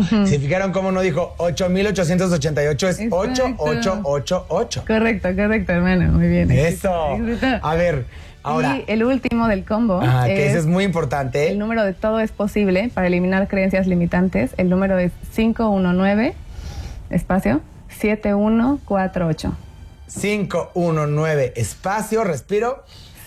¿Se fijaron cómo no dijo 8,888? Es Exacto. 8888. Correcto, hermano. Muy bien. Eso. Éxito. A ver, ahora. Y el último del combo Que ese es muy importante. el número de todo es posible para eliminar creencias limitantes. El número es 519, espacio, 7148. 519, espacio, respiro.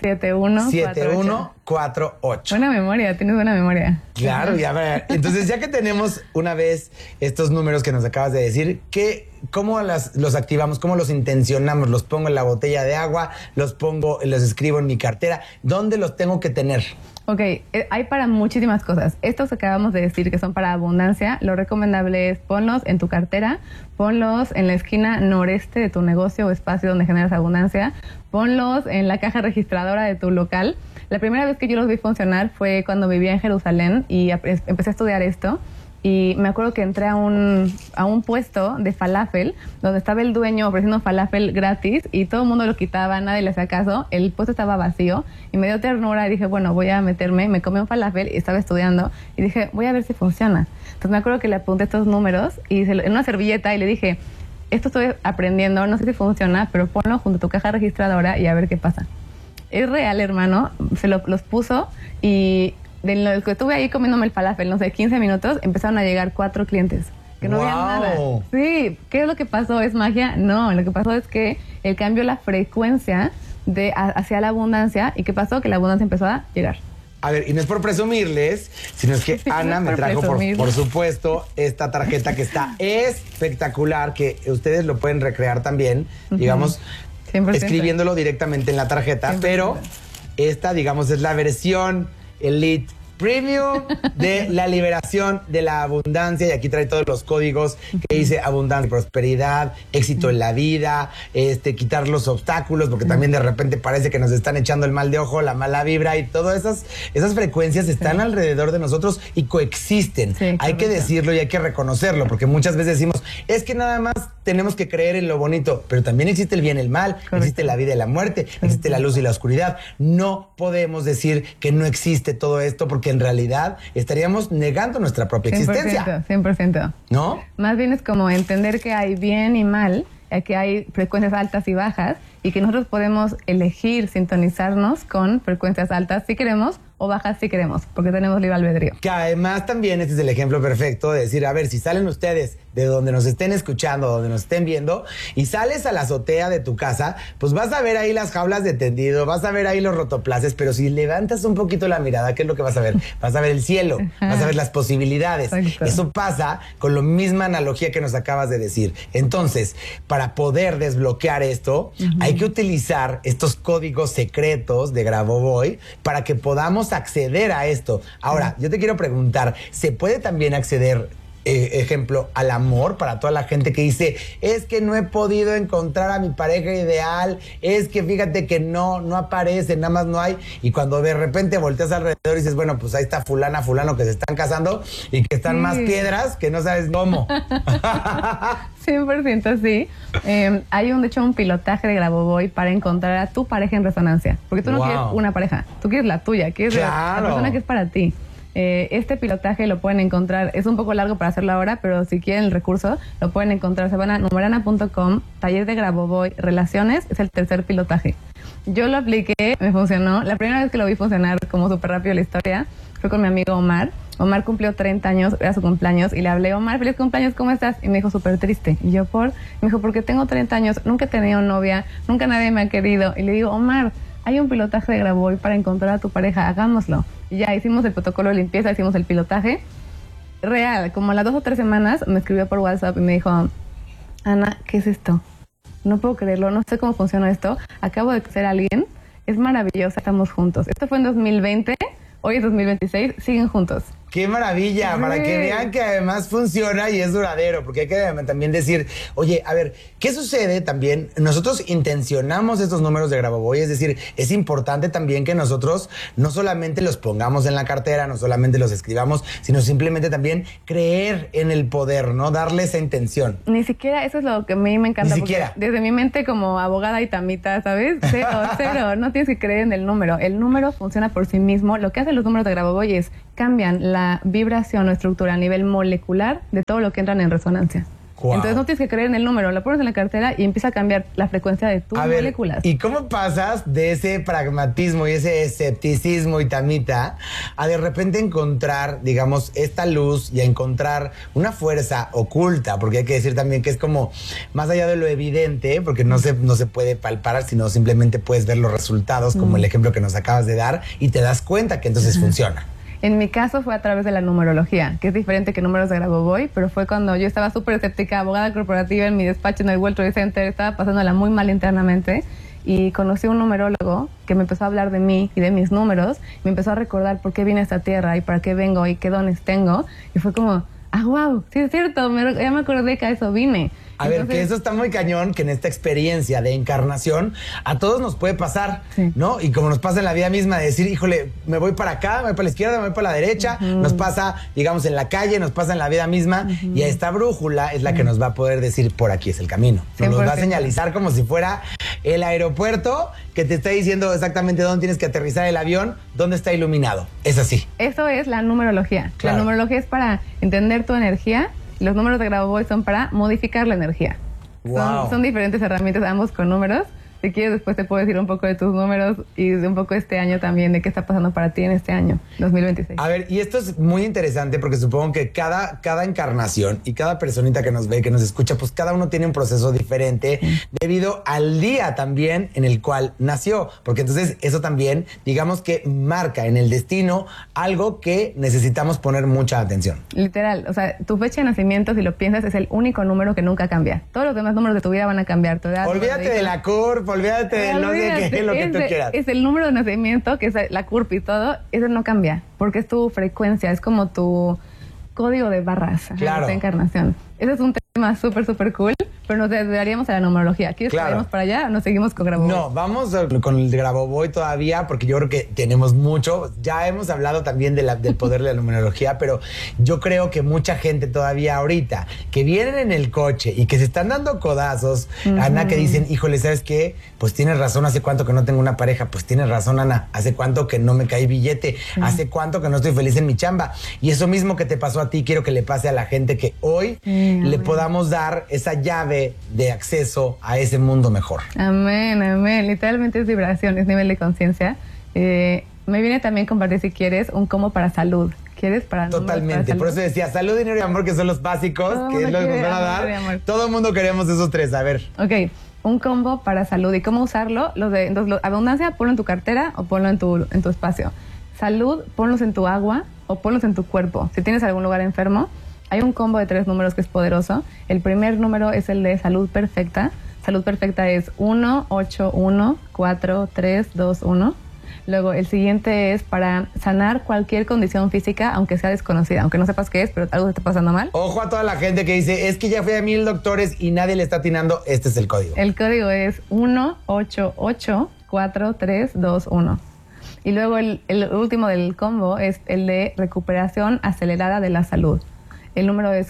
7148. Buena memoria, tienes buena memoria. Claro, y a ver, entonces ya que tenemos una vez estos números que nos acabas de decir, ¿cómo los activamos? ¿Cómo los intencionamos? ¿Los pongo en la botella de agua? ¿Los escribo en mi cartera? ¿Dónde los tengo que tener? Ok, hay para muchísimas cosas. Estos que acabamos de decir que son para abundancia, lo recomendable es ponlos en tu cartera, ponlos en la esquina noreste de tu negocio o espacio donde generas abundancia, ponlos en la caja registradora de tu local. La primera vez que yo los vi funcionar fue cuando vivía en Jerusalén y empecé a estudiar esto. Y me acuerdo que entré a un puesto de falafel, donde estaba el dueño ofreciendo falafel gratis y todo el mundo lo quitaba, nadie le hacía caso. El puesto estaba vacío y me dio ternura y dije, bueno, voy a meterme. Me comí un falafel y estaba estudiando y dije, voy a ver si funciona. Entonces me acuerdo que le apunté estos números y en una servilleta y le dije, esto estoy aprendiendo, no sé si funciona, pero ponlo junto a tu caja registradora y a ver qué pasa. Es real, hermano. Los puso y de lo que estuve ahí comiéndome el falafel, no sé, 15 minutos, empezaron a llegar 4 clientes. Que no había nada. Sí, ¿qué es lo que pasó? ¿Es magia? No, lo que pasó es que él cambió la frecuencia hacia la abundancia. ¿Y qué pasó? Que la abundancia empezó a llegar. A ver, y no es por presumirles, sino es que Ana me trajo, por supuesto, esta tarjeta que está espectacular, que ustedes lo pueden recrear también, digamos, 100%. Escribiéndolo directamente en la tarjeta, 100%. Pero esta, digamos, es la versión Elite Premium de la liberación de la abundancia, y aquí trae todos los códigos que dice abundancia, prosperidad, éxito en la vida, quitar los obstáculos, porque también de repente parece que nos están echando el mal de ojo, la mala vibra, y todas esas frecuencias están alrededor de nosotros y coexisten. Sí, hay que decirlo y hay que reconocerlo, porque muchas veces decimos, es que nada más tenemos que creer en lo bonito, pero también existe el bien y el mal, existe la vida y la muerte, existe la luz y la oscuridad. No podemos decir que no existe todo esto, porque en realidad estaríamos negando nuestra propia existencia. 100%. ¿No? Más bien es como entender que hay bien y mal, que hay frecuencias altas y bajas, y que nosotros podemos elegir sintonizarnos con frecuencias altas si queremos o bajas si queremos, porque tenemos libre albedrío. Que además también este es el ejemplo perfecto de decir, a ver, si salen ustedes de donde nos estén escuchando, donde nos estén viendo, y sales a la azotea de tu casa, pues vas a ver ahí las jaulas de tendido, vas a ver ahí los rotoplaces, pero si levantas un poquito la mirada, ¿qué es lo que vas a ver? Vas a ver el cielo, vas a ver las posibilidades. Exacto. Eso pasa con la misma analogía que nos acabas de decir. Entonces, para poder desbloquear esto, hay que utilizar estos códigos secretos de Grabovoi para que podamos acceder a esto. Ahora, yo te quiero preguntar, ¿se puede también acceder, ejemplo, al amor para toda la gente que dice, es que no he podido encontrar a mi pareja ideal, es que fíjate que no aparece, nada más no hay, y cuando de repente volteas alrededor y dices, bueno, pues ahí está fulano que se están casando y que están más piedras que no sabes cómo? 100% sí. Hay de hecho un pilotaje de Grabovoi para encontrar a tu pareja en resonancia, porque tú no quieres una pareja, tú quieres la tuya, quieres la persona que es para ti. Este pilotaje lo pueden encontrar, es un poco largo para hacerlo ahora, pero si quieren el recurso, lo pueden encontrar. Se van a numerana.com, taller de Grabovoi, relaciones, es el tercer pilotaje. Yo lo apliqué, me funcionó. La primera vez que lo vi funcionar como súper rápido la historia fue con mi amigo Omar. Omar cumplió 30 años, era su cumpleaños, y le hablé, Omar, feliz cumpleaños, ¿cómo estás? Y me dijo, súper triste. Y yo, me dijo, porque tengo 30 años, nunca he tenido novia, nunca nadie me ha querido. Y le digo, Omar, hay un pilotaje de Grabovoi para encontrar a tu pareja, hagámoslo. Y ya hicimos el protocolo de limpieza, hicimos el pilotaje. Real, como a las 2 o 3 semanas me escribió por WhatsApp y me dijo, Ana, ¿qué es esto? No puedo creerlo, no sé cómo funciona esto. Acabo de ser alguien, es maravillosa, estamos juntos. Esto fue en 2020, hoy es 2026, siguen juntos. ¡Qué maravilla! Sí. Para que vean que además funciona y es duradero, porque hay que también decir, oye, a ver, ¿qué sucede también? Nosotros intencionamos estos números de Grabovoi, es decir, es importante también que nosotros no solamente los pongamos en la cartera, no solamente los escribamos, sino simplemente también creer en el poder, ¿no? Darle esa intención. Ni siquiera, eso es lo que a mí me encanta. Ni siquiera. Desde mi mente como abogada y tamita, ¿sabes? Cero, no tienes que creer en el número. El número funciona por sí mismo. Lo que hacen los números de Grabovoi es cambian la la vibración o estructura a nivel molecular de todo lo que entran en resonancia. Wow. Entonces no tienes que creer en el número, lo pones en la cartera y empieza a cambiar la frecuencia de tus moléculas. ¿Y cómo pasas de ese pragmatismo y ese escepticismo y tamita a de repente encontrar, digamos, esta luz y a encontrar una fuerza oculta? Porque hay que decir también que es como más allá de lo evidente, porque no se puede palpar, sino simplemente puedes ver los resultados, como el ejemplo que nos acabas de dar, y te das cuenta que entonces funciona. En mi caso fue a través de la numerología, que es diferente que números de Grabovoi, pero fue cuando yo estaba súper escéptica, abogada corporativa en mi despacho en el World Trade Center, estaba pasándola muy mal internamente y conocí a un numerólogo que me empezó a hablar de mí y de mis números, me empezó a recordar por qué vine a esta tierra y para qué vengo y qué dones tengo, y fue como, wow, sí es cierto, ya me acordé que a eso vine. A ver, que eso está muy cañón, que en esta experiencia de encarnación a todos nos puede pasar, ¿no? Y como nos pasa en la vida misma, de decir, híjole, me voy para acá, me voy para la izquierda, me voy para la derecha, nos pasa, digamos, en la calle, nos pasa en la vida misma, y esta brújula es la que nos va a poder decir, por aquí es el camino. Nos va a señalizar como si fuera el aeropuerto que te está diciendo exactamente dónde tienes que aterrizar el avión, dónde está iluminado. Es así. Eso es la numerología. Claro. La numerología es para entender tu energía. Los números de Grabovoi son para modificar la energía. Wow. Son diferentes herramientas, ambos con números. Si quieres, después te puedo decir un poco de tus números y de un poco este año también, de qué está pasando para ti en este año, 2026. A ver, y esto es muy interesante porque supongo que cada encarnación y cada personita que nos ve, que nos escucha, pues cada uno tiene un proceso diferente debido al día también en el cual nació. Porque entonces eso también, digamos que marca en el destino algo que necesitamos poner mucha atención. Literal, o sea, tu fecha de nacimiento, si lo piensas, es el único número que nunca cambia. Todos los demás números de tu vida van a cambiar. Olvídate de la curva. Olvídate de lo que tú quieras. Es el número de nacimiento, que es la curva y todo, eso no cambia, porque es tu frecuencia, es como tu código de barras de esta encarnación. Ese es un tema súper, súper cool, pero nos desviaríamos a la numerología. ¿Quieres que vayamos para allá o nos seguimos con Grabovoi? No, vamos con el Grabovoi todavía, porque yo creo que tenemos mucho. Ya hemos hablado también del poder de la numerología, pero yo creo que mucha gente todavía ahorita, que vienen en el coche y que se están dando codazos, Ana, que dicen, híjole, ¿sabes qué? Pues tienes razón, ¿hace cuánto que no tengo una pareja? Pues tienes razón, Ana, ¿hace cuánto que no me cae billete? ¿Hace cuánto que no estoy feliz en mi chamba? Y eso mismo que te pasó a ti, quiero que le pase a la gente, que hoy le podamos dar esa llave de acceso a ese mundo mejor. Amén, amén. Literalmente es vibración, es nivel de conciencia. Me viene también compartir, si quieres, un combo para salud. ¿Quieres? Totalmente. Para por eso decía, salud, dinero y amor, que son los básicos, que es lo que nos van a dar. Todo el mundo queremos esos tres. A ver. Ok. Un combo para salud. ¿Y cómo usarlo? Entonces, abundancia, ponlo en tu cartera o ponlo en tu espacio. Salud, ponlos en tu agua o ponlos en tu cuerpo. Si tienes algún lugar enfermo, hay un combo de 3 números que es poderoso. El primer número es el de salud perfecta. Salud perfecta es 1-8-1-4-3-2-1. Luego el siguiente es para sanar cualquier condición física, aunque sea desconocida, aunque no sepas qué es, pero algo te está pasando mal. Ojo a toda la gente que dice, es que ya fui a 1000 doctores y nadie le está atinando. Este es el código. El código es 1-8-8-4-3-2-1. Y luego el último del combo es el de recuperación acelerada de la salud. El número es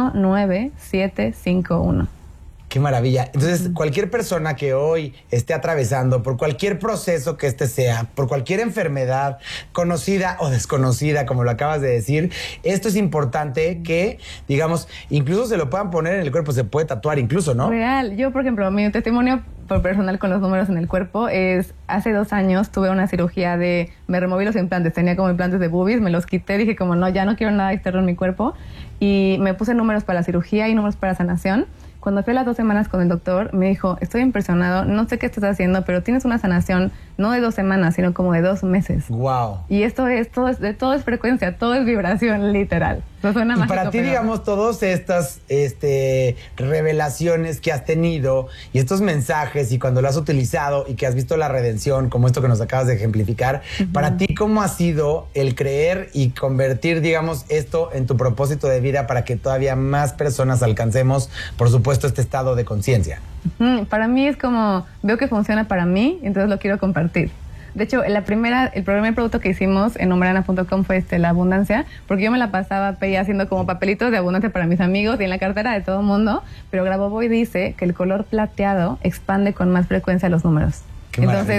19751. Qué maravilla. Entonces, cualquier persona que hoy esté atravesando por cualquier proceso que este sea, por cualquier enfermedad, conocida o desconocida, como lo acabas de decir, esto es importante que, digamos, incluso se lo puedan poner en el cuerpo, se puede tatuar incluso, ¿no? Real. Yo, por ejemplo, mi testimonio por personal con los números en el cuerpo es, hace 2 años tuve una cirugía me removí los implantes, tenía como implantes de boobies, me los quité, dije como no, ya no quiero nada externo en mi cuerpo, y me puse números para la cirugía y números para sanación. Cuando fui a las 2 semanas con el doctor, me dijo, estoy impresionado, no sé qué estás haciendo, pero tienes una sanación no de 2 semanas, sino como de 2 meses. Wow. Y todo es frecuencia, todo es vibración, literal. Eso suena mágico, para ti, digamos, todas estas revelaciones que has tenido y estos mensajes, y cuando lo has utilizado y que has visto la redención, como esto que nos acabas de ejemplificar, para ti, ¿cómo ha sido el creer y convertir, digamos, esto en tu propósito de vida para que todavía más personas alcancemos, por supuesto, este estado de conciencia? Para mí es como, veo que funciona para mí, entonces lo quiero compartir. De hecho, el primer producto que hicimos en Numerana.com fue la abundancia, porque yo me la pasaba haciendo como papelitos de abundancia para mis amigos y en la cartera de todo el mundo, pero Grabovoi dice que el color plateado expande con más frecuencia los números. Qué entonces, maravilla.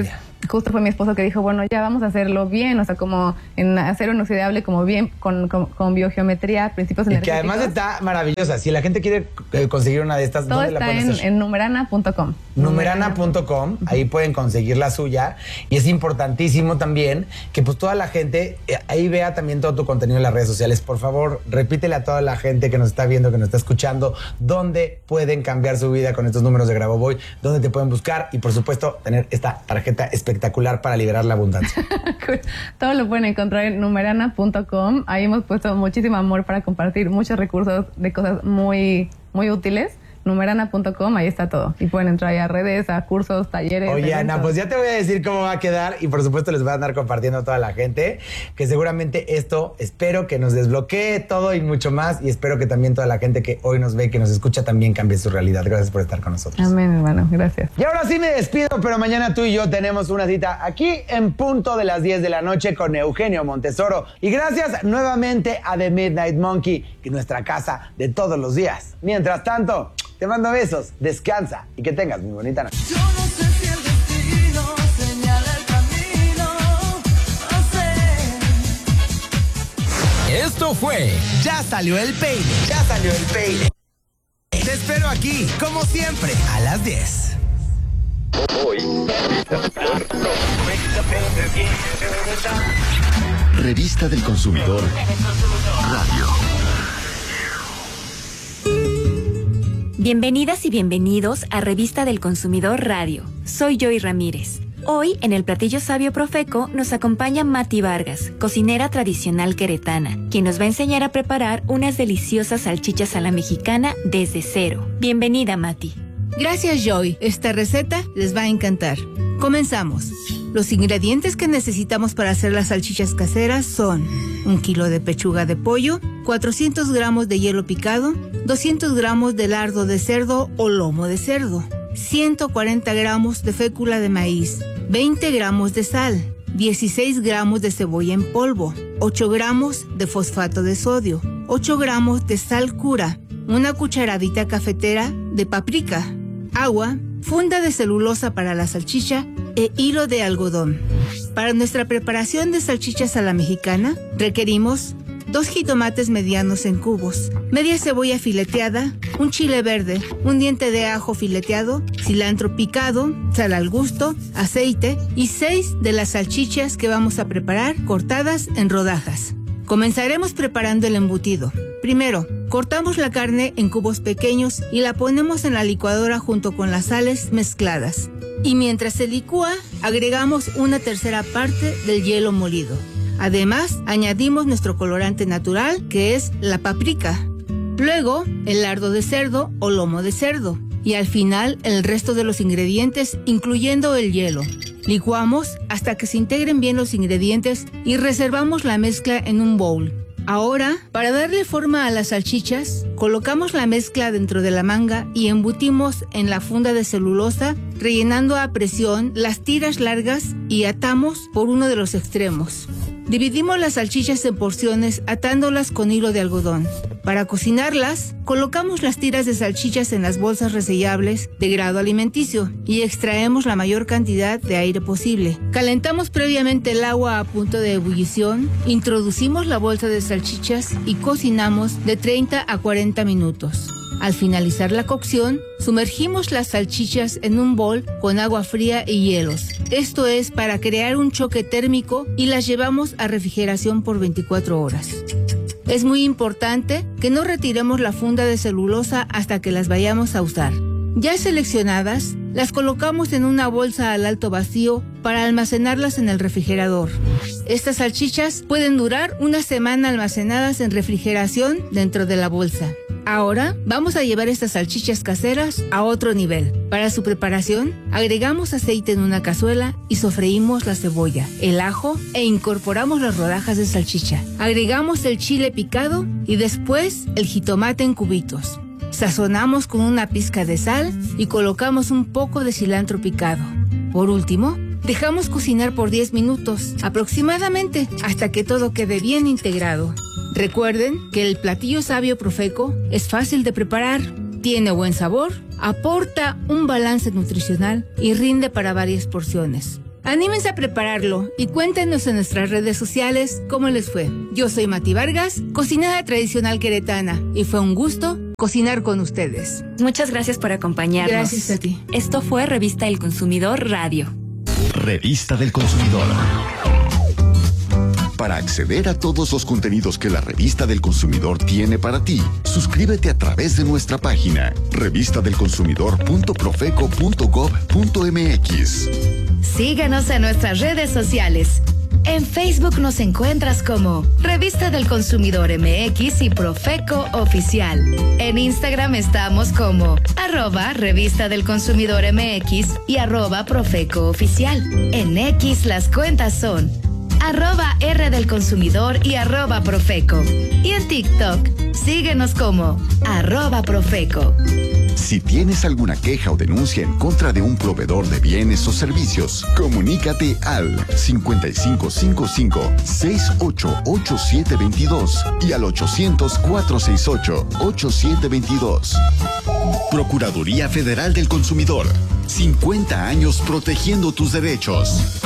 justo fue mi esposo que dijo, bueno, ya vamos a hacerlo bien, o sea, como en acero inoxidable, como bien, con biogeometría, principios energéticos. Y que además está maravillosa. Si la gente quiere conseguir una de estas, todo ¿dónde la pueden hacer? en numerana.com. Numerana.com, ahí pueden conseguir la suya. Y es importantísimo también que pues toda la gente ahí vea también todo tu contenido en las redes sociales. Por favor, repítele a toda la gente que nos está viendo, que nos está escuchando, dónde pueden cambiar su vida con estos números de Grabovoi, dónde te pueden buscar y por supuesto tener esta tarjeta espectacular para liberar la abundancia. Todo lo pueden encontrar en numerana.com. Ahí hemos puesto muchísimo amor para compartir muchos recursos de cosas muy, muy útiles. Numerana.com, ahí está todo. Y pueden entrar ahí a redes, a cursos, talleres. Oye, eventos. Ana, pues ya te voy a decir cómo va a quedar y por supuesto les voy a andar compartiendo a toda la gente, que seguramente esto espero que nos desbloquee todo y mucho más, y espero que también toda la gente que hoy nos ve, que nos escucha, también cambie su realidad. Gracias por estar con nosotros. Amén, hermano, gracias. Y ahora sí me despido, pero mañana tú y yo tenemos una cita aquí en punto de las 10 de la noche con Eugenio Montesoro. Y gracias nuevamente a The Midnight Monkey, que es nuestra casa de todos los días. Mientras tanto, te mando besos, descansa y que tengas muy bonita noche. Yo no sé si el destino señala el camino, no sé. Esto fue Ya salió el peine, ya salió el peine. Te espero aquí, como siempre, a las 10. Revista del Consumidor Radio. Bienvenidas y bienvenidos a Revista del Consumidor Radio. Soy Joy Ramírez. Hoy, en el Platillo Sabio Profeco, nos acompaña Mati Vargas, cocinera tradicional queretana, quien nos va a enseñar a preparar unas deliciosas salchichas a la mexicana desde cero. Bienvenida, Mati. Gracias, Joy. Esta receta les va a encantar. Comenzamos. Los ingredientes que necesitamos para hacer las salchichas caseras son 1 kilo de pechuga de pollo, 400 gramos de hielo picado, 200 gramos de lardo de cerdo o lomo de cerdo, 140 gramos de fécula de maíz, 20 gramos de sal, 16 gramos de cebolla en polvo, 8 gramos de fosfato de sodio, 8 gramos de sal cura, una cucharadita cafetera de paprika, agua, funda de celulosa para la salchicha e hilo de algodón. Para nuestra preparación de salchichas a la mexicana, requerimos 2 jitomates medianos en cubos, media cebolla fileteada, un chile verde, un diente de ajo fileteado, cilantro picado, sal al gusto, aceite y 6 de las salchichas que vamos a preparar cortadas en rodajas. Comenzaremos preparando el embutido. Primero, cortamos la carne en cubos pequeños y la ponemos en la licuadora junto con las sales mezcladas. Y mientras se licúa, agregamos una tercera parte del hielo molido. Además, añadimos nuestro colorante natural, que es la paprika. Luego, el lardo de cerdo o lomo de cerdo. Y al final, el resto de los ingredientes, incluyendo el hielo. Licuamos hasta que se integren bien los ingredientes y reservamos la mezcla en un bowl. Ahora, para darle forma a las salchichas, colocamos la mezcla dentro de la manga y embutimos en la funda de celulosa, rellenando a presión las tiras largas y atamos por uno de los extremos. Dividimos las salchichas en porciones atándolas con hilo de algodón. Para cocinarlas, colocamos las tiras de salchichas en las bolsas resellables de grado alimenticio y extraemos la mayor cantidad de aire posible. Calentamos previamente el agua a punto de ebullición, introducimos la bolsa de salchichas y cocinamos de 30 a 40 minutos. Al finalizar la cocción, sumergimos las salchichas en un bol con agua fría y hielos. Esto es para crear un choque térmico y las llevamos a refrigeración por 24 horas. Es muy importante que no retiremos la funda de celulosa hasta que las vayamos a usar. Ya seleccionadas, las colocamos en una bolsa al alto vacío para almacenarlas en el refrigerador. Estas salchichas pueden durar una semana almacenadas en refrigeración dentro de la bolsa. Ahora vamos a llevar estas salchichas caseras a otro nivel. Para su preparación, agregamos aceite en una cazuela y sofreímos la cebolla, el ajo e incorporamos las rodajas de salchicha. Agregamos el chile picado y después el jitomate en cubitos. Sazonamos con una pizca de sal y colocamos un poco de cilantro picado. Por último, dejamos cocinar por 10 minutos aproximadamente hasta que todo quede bien integrado. Recuerden que el platillo sabio Profeco es fácil de preparar, tiene buen sabor, aporta un balance nutricional y rinde para varias porciones. Anímense a prepararlo y cuéntenos en nuestras redes sociales cómo les fue. Yo soy Mati Vargas, cocinera tradicional queretana, y fue un gusto cocinar con ustedes. Muchas gracias por acompañarnos. Gracias a ti. Esto fue Revista del Consumidor Radio. Revista del Consumidor. Para acceder a todos los contenidos que la Revista del Consumidor tiene para ti, suscríbete a través de nuestra página revistadelconsumidor.profeco.gov.mx. Síguenos en nuestras redes sociales. En Facebook nos encuentras como Revista del Consumidor MX y Profeco Oficial. En Instagram estamos como @Revista del Consumidor MX y @Profeco Oficial. En X las cuentas son @R del Consumidor y @Profeco. Y en TikTok, síguenos como @Profeco. Si tienes alguna queja o denuncia en contra de un proveedor de bienes o servicios, comunícate al 5555-688722 y al 800-468-8722. Procuraduría Federal del Consumidor. 50 años protegiendo tus derechos.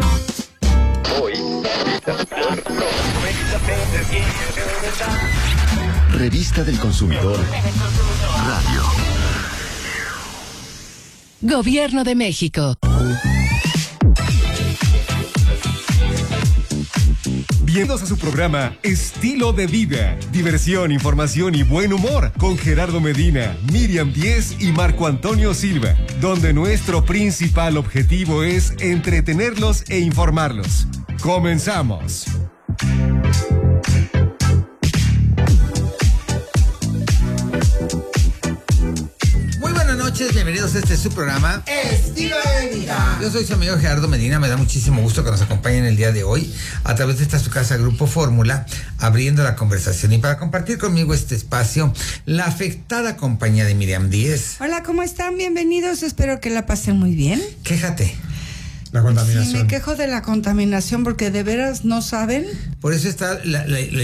Revista del Consumidor Radio. Gobierno de México. Bienvenidos a su programa Estilo de Vida, diversión, información y buen humor con Gerardo Medina, Miriam Díez y Marco Antonio Silva, donde nuestro principal objetivo es entretenerlos e informarlos. Comenzamos. Bienvenidos a su programa Estilo de Vida. Yo soy su amigo Gerardo Medina. Me da muchísimo gusto que nos acompañen el día de hoy a través de esta su casa Grupo Fórmula, abriendo la conversación. Y para compartir conmigo este espacio, la afectada compañía de Miriam Díez. Hola, ¿cómo están? Bienvenidos. Espero que la pasen muy bien. Quéjate. La contaminación. Sí, me quejo de la contaminación porque de veras no saben. Por eso está la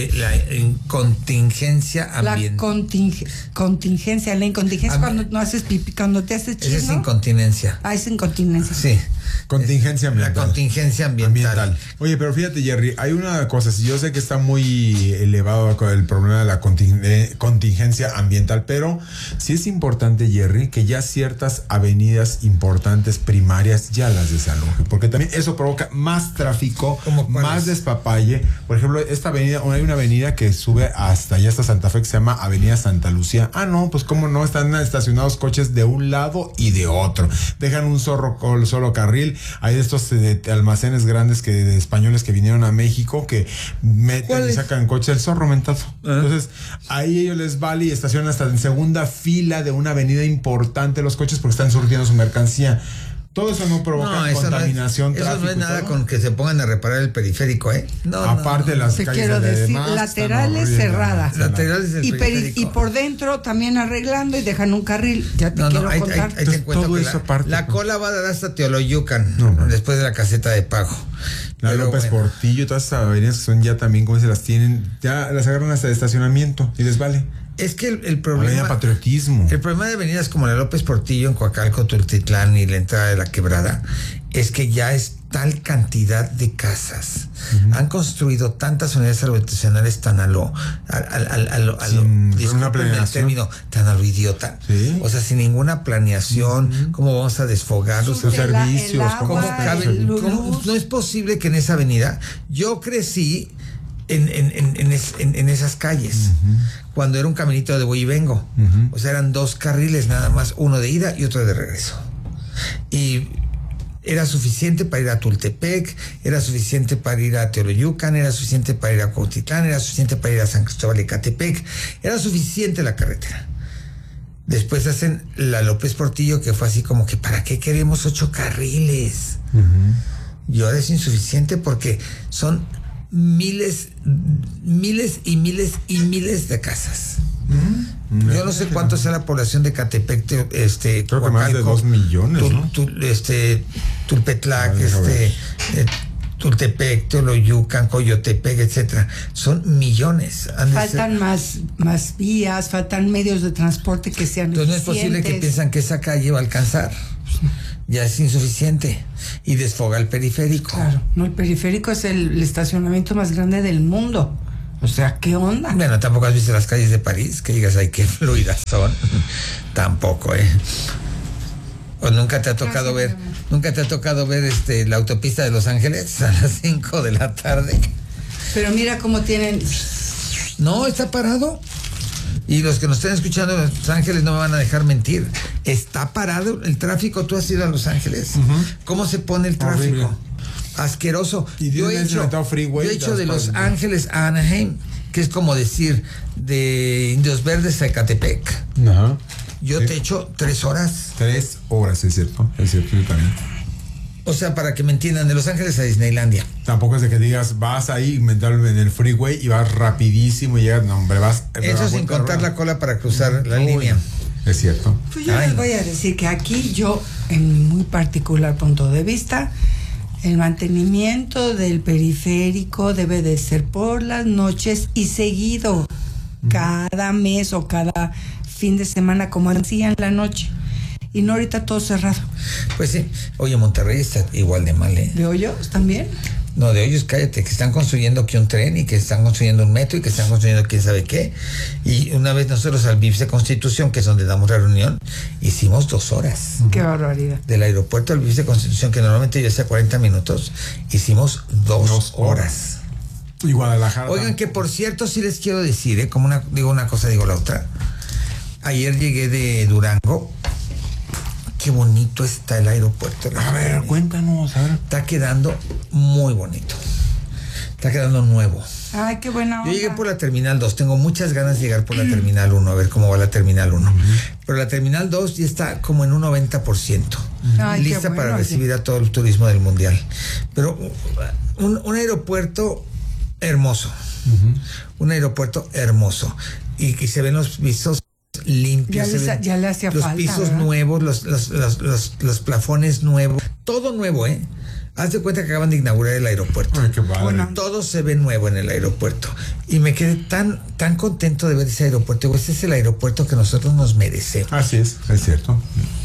contingencia ambiental. Contingencia. La incontingencia cuando no haces pipí, cuando te haces chido. Esa es incontinencia. Es incontinencia. Sí. Contingencia ambiental. La contingencia ambiental. Oye, pero fíjate, Jerry, hay una cosa, si yo sé que está muy elevado con el problema de la contingencia ambiental, pero sí es importante, Jerry, que ya ciertas avenidas importantes primarias ya las desalojen, porque también eso provoca más tráfico, más despapalle. Por ejemplo, esta avenida, hay una avenida que sube hasta allá, hasta Santa Fe, que se llama Avenida Santa Lucía. Ah, no, pues cómo no, están estacionados coches de un lado y de otro. Dejan un solo carril. Hay de estos almacenes grandes de españoles que vinieron a México que meten y sacan coche el zorro mentado. Entonces, ahí ellos les vale y estacionan hasta en segunda fila de una avenida importante los coches porque están surtiendo su mercancía. Todo eso no provoca contaminación, tráfico. Eso no es nada con que se pongan a reparar el periférico, ¿eh? Aparte de las calles. Te quiero decir, laterales cerradas. Laterales del periférico. Y por dentro también arreglando y dejan un carril. Ya te quiero contar. Ahí te encuentro todo eso aparte. La cola va a dar hasta Teoloyucan, después de la caseta de pago. La López Portillo, todas esas avenidas que son ya también, como se las tienen, ya las agarran hasta de estacionamiento y les vale. Es que el problema... Avenida Patriotismo. El problema de avenidas como la López Portillo en Coacalco, Tultitlán y la entrada de la Quebrada es que ya es tal cantidad de casas. Han construido tantas unidades habitacionales tan disculpen el término, tan a lo idiota. ¿Sí? O sea, sin ninguna planeación. ¿Cómo vamos a desfogar los servicios? ¿Cómo caben? No es posible que en esa avenida... Yo crecí en esas calles, cuando era un caminito de voy y vengo. O sea, eran 2 carriles nada más, uno de ida y otro de regreso. Y era suficiente para ir a Tultepec, era suficiente para ir a Teoloyucan, era suficiente para ir a Cuautitlán, era suficiente para ir a San Cristóbal de Catepec, era suficiente la carretera. Después hacen la López Portillo, que fue así como que ¿para qué queremos 8 carriles? Y ahora es insuficiente porque son miles y miles de casas. Yo no sé cuánto sea la población de Catepec, creo que más de 2 millones, ¿no? Tulpetlac, Tultepec, Teoloyucan, Coyotepec, etcétera. Son millones. Faltan más vías, faltan medios de transporte que sean Entonces no es posible que piensan que esa calle va a alcanzar. Ya es insuficiente. Y desfoga el periférico. Claro, no, el periférico es el estacionamiento más grande del mundo. O sea, ¿qué onda? Bueno, tampoco has visto las calles de París, que digas, ay, qué fluidas son. Tampoco, ¿O nunca te ha tocado ver la autopista de Los Ángeles a las 5 de la tarde? Pero mira cómo tienen... No, está parado. Y los que nos estén escuchando en Los Ángeles no me van a dejar mentir. Está parado el tráfico. Tú has ido a Los Ángeles. ¿Cómo se pone el tráfico? Horrible. Asqueroso. Y yo he hecho de Los Ángeles a Anaheim, que es como decir de Indios Verdes a Ecatepec. Ajá. Yo te echo 3 horas. 3 horas, es cierto, yo también. O sea, para que me entiendan, de Los Ángeles a Disneylandia. Tampoco es de que digas, vas ahí en el freeway y vas rapidísimo y llegas, no, hombre, vas... Eso sin contar la cola para cruzar la línea. Es cierto. Pues yo les voy a decir que aquí yo, en mi muy particular punto de vista, el mantenimiento del periférico debe de ser por las noches y seguido, cada mes o cada fin de semana, como hacía en la noche. Y no ahorita todo cerrado. Pues sí. Oye, Monterrey está igual de mal, ¿eh? ¿De Hoyos también? No, de Hoyos, cállate, que están construyendo aquí un tren y que están construyendo un metro y que están construyendo quién sabe qué. Y una vez nosotros al BIPS de Constitución, que es donde damos la reunión, hicimos 2 horas. Qué barbaridad. Del aeropuerto al BIPS de Constitución, que normalmente yo hacía 40 minutos, hicimos 2 horas. Y Guadalajara. Oigan, que por cierto, sí les quiero decir, como digo una cosa, digo la otra. Ayer llegué de Durango. Qué bonito está el aeropuerto. A ver, cuéntanos, a ver. Está quedando muy bonito. Está quedando nuevo. Ay, qué buena onda. Yo llegué por la Terminal 2. Tengo muchas ganas de llegar por la Terminal 1, a ver cómo va la Terminal 1. Pero la Terminal 2 ya está como en un 90%. Ay, lista bueno, para recibir a todo el turismo del mundial. Pero un aeropuerto hermoso. Un aeropuerto hermoso. Y que se ven los pisos limpios, ya le hacía los falta, pisos ¿verdad? nuevos, los plafones nuevos, todo nuevo, Haz de cuenta que acaban de inaugurar el aeropuerto. Ay, qué padre. Bueno. Todo se ve nuevo en el aeropuerto. Y me quedé tan contento de ver ese aeropuerto. Este es el aeropuerto que nosotros nos merecemos. Así es cierto.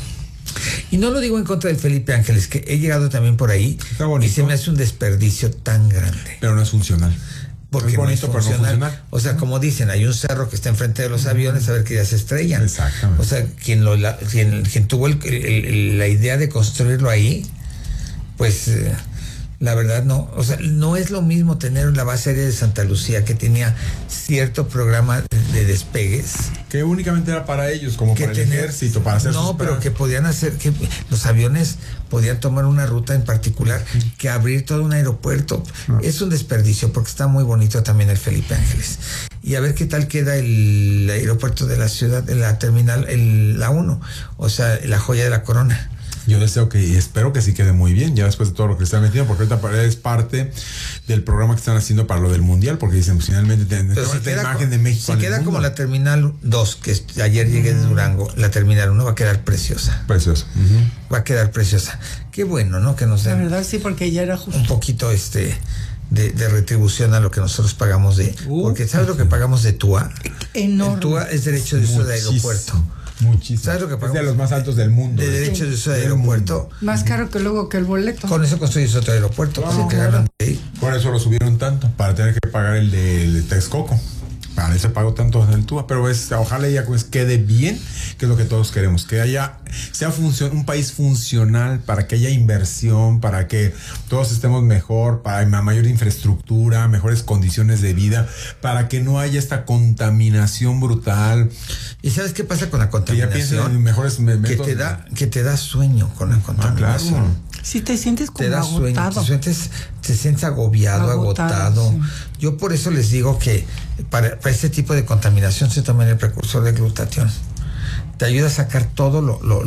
Y no lo digo en contra del Felipe Ángeles, que he llegado también por ahí. Está bonito. Y se me hace un desperdicio tan grande. Pero no es funcional. Porque es bonito, no es pero no funcional. O sea, como dicen, hay un cerro que está enfrente de los aviones, a ver que ya se estrellan. Exactamente. O sea, quien tuvo la idea de construirlo ahí, pues la verdad no. O sea, no es lo mismo tener la base aérea de Santa Lucía, que tenía cierto programa de despegues. Que únicamente era para ellos, como para el ejército, para hacer No, pero que podían hacer, que los aviones podían tomar una ruta en particular, que abrir todo un aeropuerto. Es un desperdicio, porque está muy bonito también el Felipe Ángeles. Y a ver qué tal queda el aeropuerto de la ciudad, de la terminal, la 1, o sea, la joya de la corona. Yo deseo que y espero que sí quede muy bien, ya después de todo lo que están metiendo, porque ahorita es parte del programa que están haciendo para lo del mundial, porque dicen, pues, finalmente la imagen de México. Si queda como la terminal 2, que ayer llegué de Durango, la terminal 1 va a quedar preciosa. Preciosa. Va a quedar preciosa. Qué bueno, ¿no? Que nos den. La verdad sí, porque ya era justo. Un poquito de retribución a lo que nosotros pagamos porque ¿sabes lo que pagamos de TUA? Enorme. El TUA es derecho de uso de aeropuerto. Muchísimo. ¿Sabes lo que pagamos? Es de los más altos del mundo. De derecho de uso de aeropuerto. Más caro que luego que el boleto. Con eso construyes otro aeropuerto. Claro, que ganan de ahí. Por eso lo subieron tanto, para tener que pagar el de Texcoco. Para ese pago tanto en el TUA, pero ojalá ya quede bien, que es lo que todos queremos, que sea un país funcional, para que haya inversión, para que todos estemos mejor, para mayor infraestructura, mejores condiciones de vida, para que no haya esta contaminación brutal. ¿Y sabes qué pasa con la contaminación? Que ya piensen en mejores métodos. Que te da sueño con la contaminación. Claro. Si te sientes como te da agotado. Sueño, te sientes agotado. Sí. Yo por eso les digo que para este tipo de contaminación se tomen el precursor de glutatión. Te ayuda a sacar todo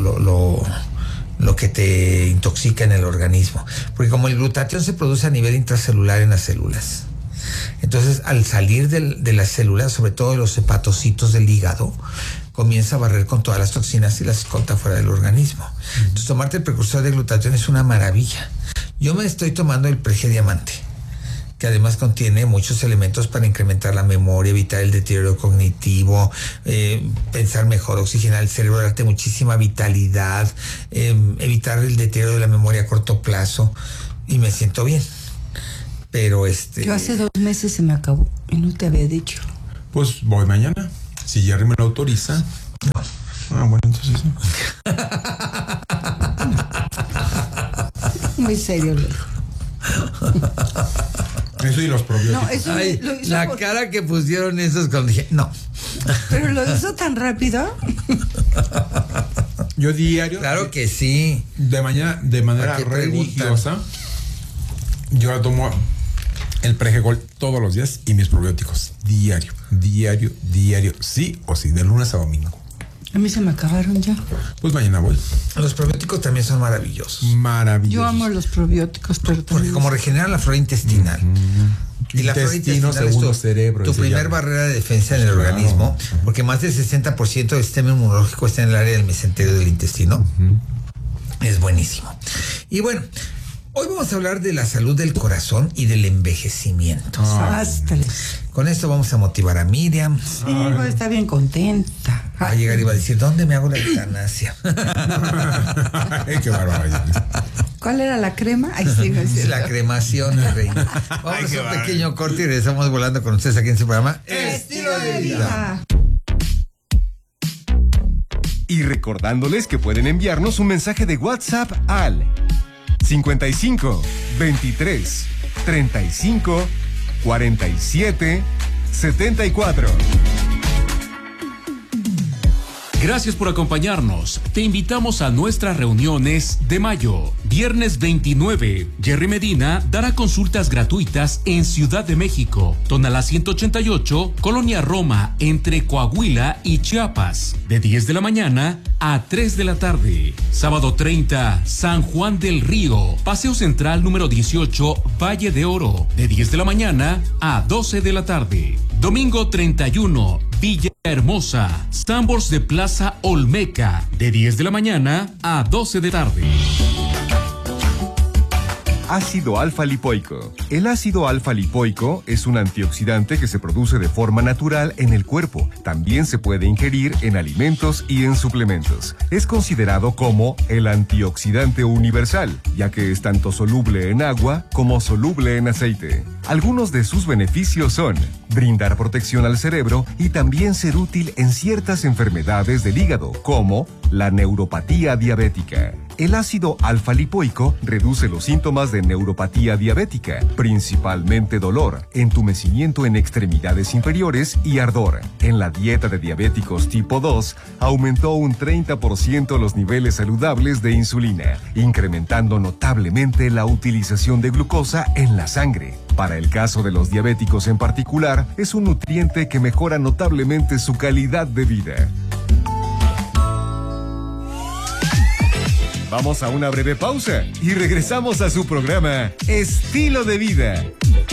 lo que te intoxica en el organismo. Porque como el glutatión se produce a nivel intracelular en las células, entonces al salir de las células, sobre todo de los hepatocitos del hígado, comienza a barrer con todas las toxinas y las escolta fuera del organismo. Entonces tomarte el precursor de glutatión es una maravilla. Yo me estoy tomando el Prege Diamante, que además contiene muchos elementos para incrementar la memoria, evitar el deterioro cognitivo, pensar mejor, oxigenar el cerebro, darte muchísima vitalidad, evitar el deterioro de la memoria a corto plazo, y me siento bien. Pero Yo hace 2 meses se me acabó y no te había dicho. Pues voy mañana, si Jerry me lo autoriza. Ah, bueno, entonces sí. Muy serio, Leo. Eso y los probióticos. No, eso Ay, lo hizo la cara que pusieron esos cuando dije, no. Pero lo hizo tan rápido. Yo diario. Claro que sí. De manera religiosa, yo tomo el Prejegol todos los días y mis probióticos. Diario. Sí o sí, de lunes a domingo. A mí se me acabaron ya. Pues mañana voy. Los probióticos también son maravillosos. Maravillosos. Yo amo los probióticos, pero porque como regeneran la flora intestinal. Y la flora intestinal segundo es cerebro. tu primer barrera de defensa en el organismo, porque más del 60% del sistema inmunológico está en el área del mesenterio del intestino. Es buenísimo. Y bueno, hoy vamos a hablar de la salud del corazón y del envejecimiento. Con esto vamos a motivar a Miriam. Sí, está bien contenta. Va a llegar y va a decir, ¿dónde me hago la eutanasia? Qué bárbaro. ¿Cuál era la crema? Ay, sí, no es la cremación, reina. Vamos a un pequeño corte y regresamos volando con ustedes aquí en su programa Estilo de Vida. Y recordándoles que pueden enviarnos un mensaje de WhatsApp al 55 23 35 47 74. Gracias por acompañarnos. Te invitamos a nuestras reuniones de mayo. Viernes 29, Jerry Medina dará consultas gratuitas en Ciudad de México, Tonalá 188, Colonia Roma, entre Coahuila y Chiapas, de 10 de la mañana a 3 de la tarde. Sábado 30, San Juan del Río, Paseo Central número 18, Valle de Oro, de 10 de la mañana a 12 de la tarde. Domingo 31, Villa Hermosa, Sambors de Plaza Olmeca, de 10 de la mañana a 12 de tarde. Ácido alfa-lipoico. El ácido alfa-lipoico es un antioxidante que se produce de forma natural en el cuerpo. También se puede ingerir en alimentos y en suplementos. Es considerado como el antioxidante universal, ya que es tanto soluble en agua como soluble en aceite. Algunos de sus beneficios son brindar protección al cerebro y también ser útil en ciertas enfermedades del hígado, como la neuropatía diabética. El ácido alfa-lipoico reduce los síntomas de neuropatía diabética, principalmente dolor, entumecimiento en extremidades inferiores y ardor. En la dieta de diabéticos tipo 2, aumentó un 30% los niveles saludables de insulina, incrementando notablemente la utilización de glucosa en la sangre. Para el caso de los diabéticos en particular, es un nutriente que mejora notablemente su calidad de vida. Vamos a una breve pausa y regresamos a su programa Estilo de Vida.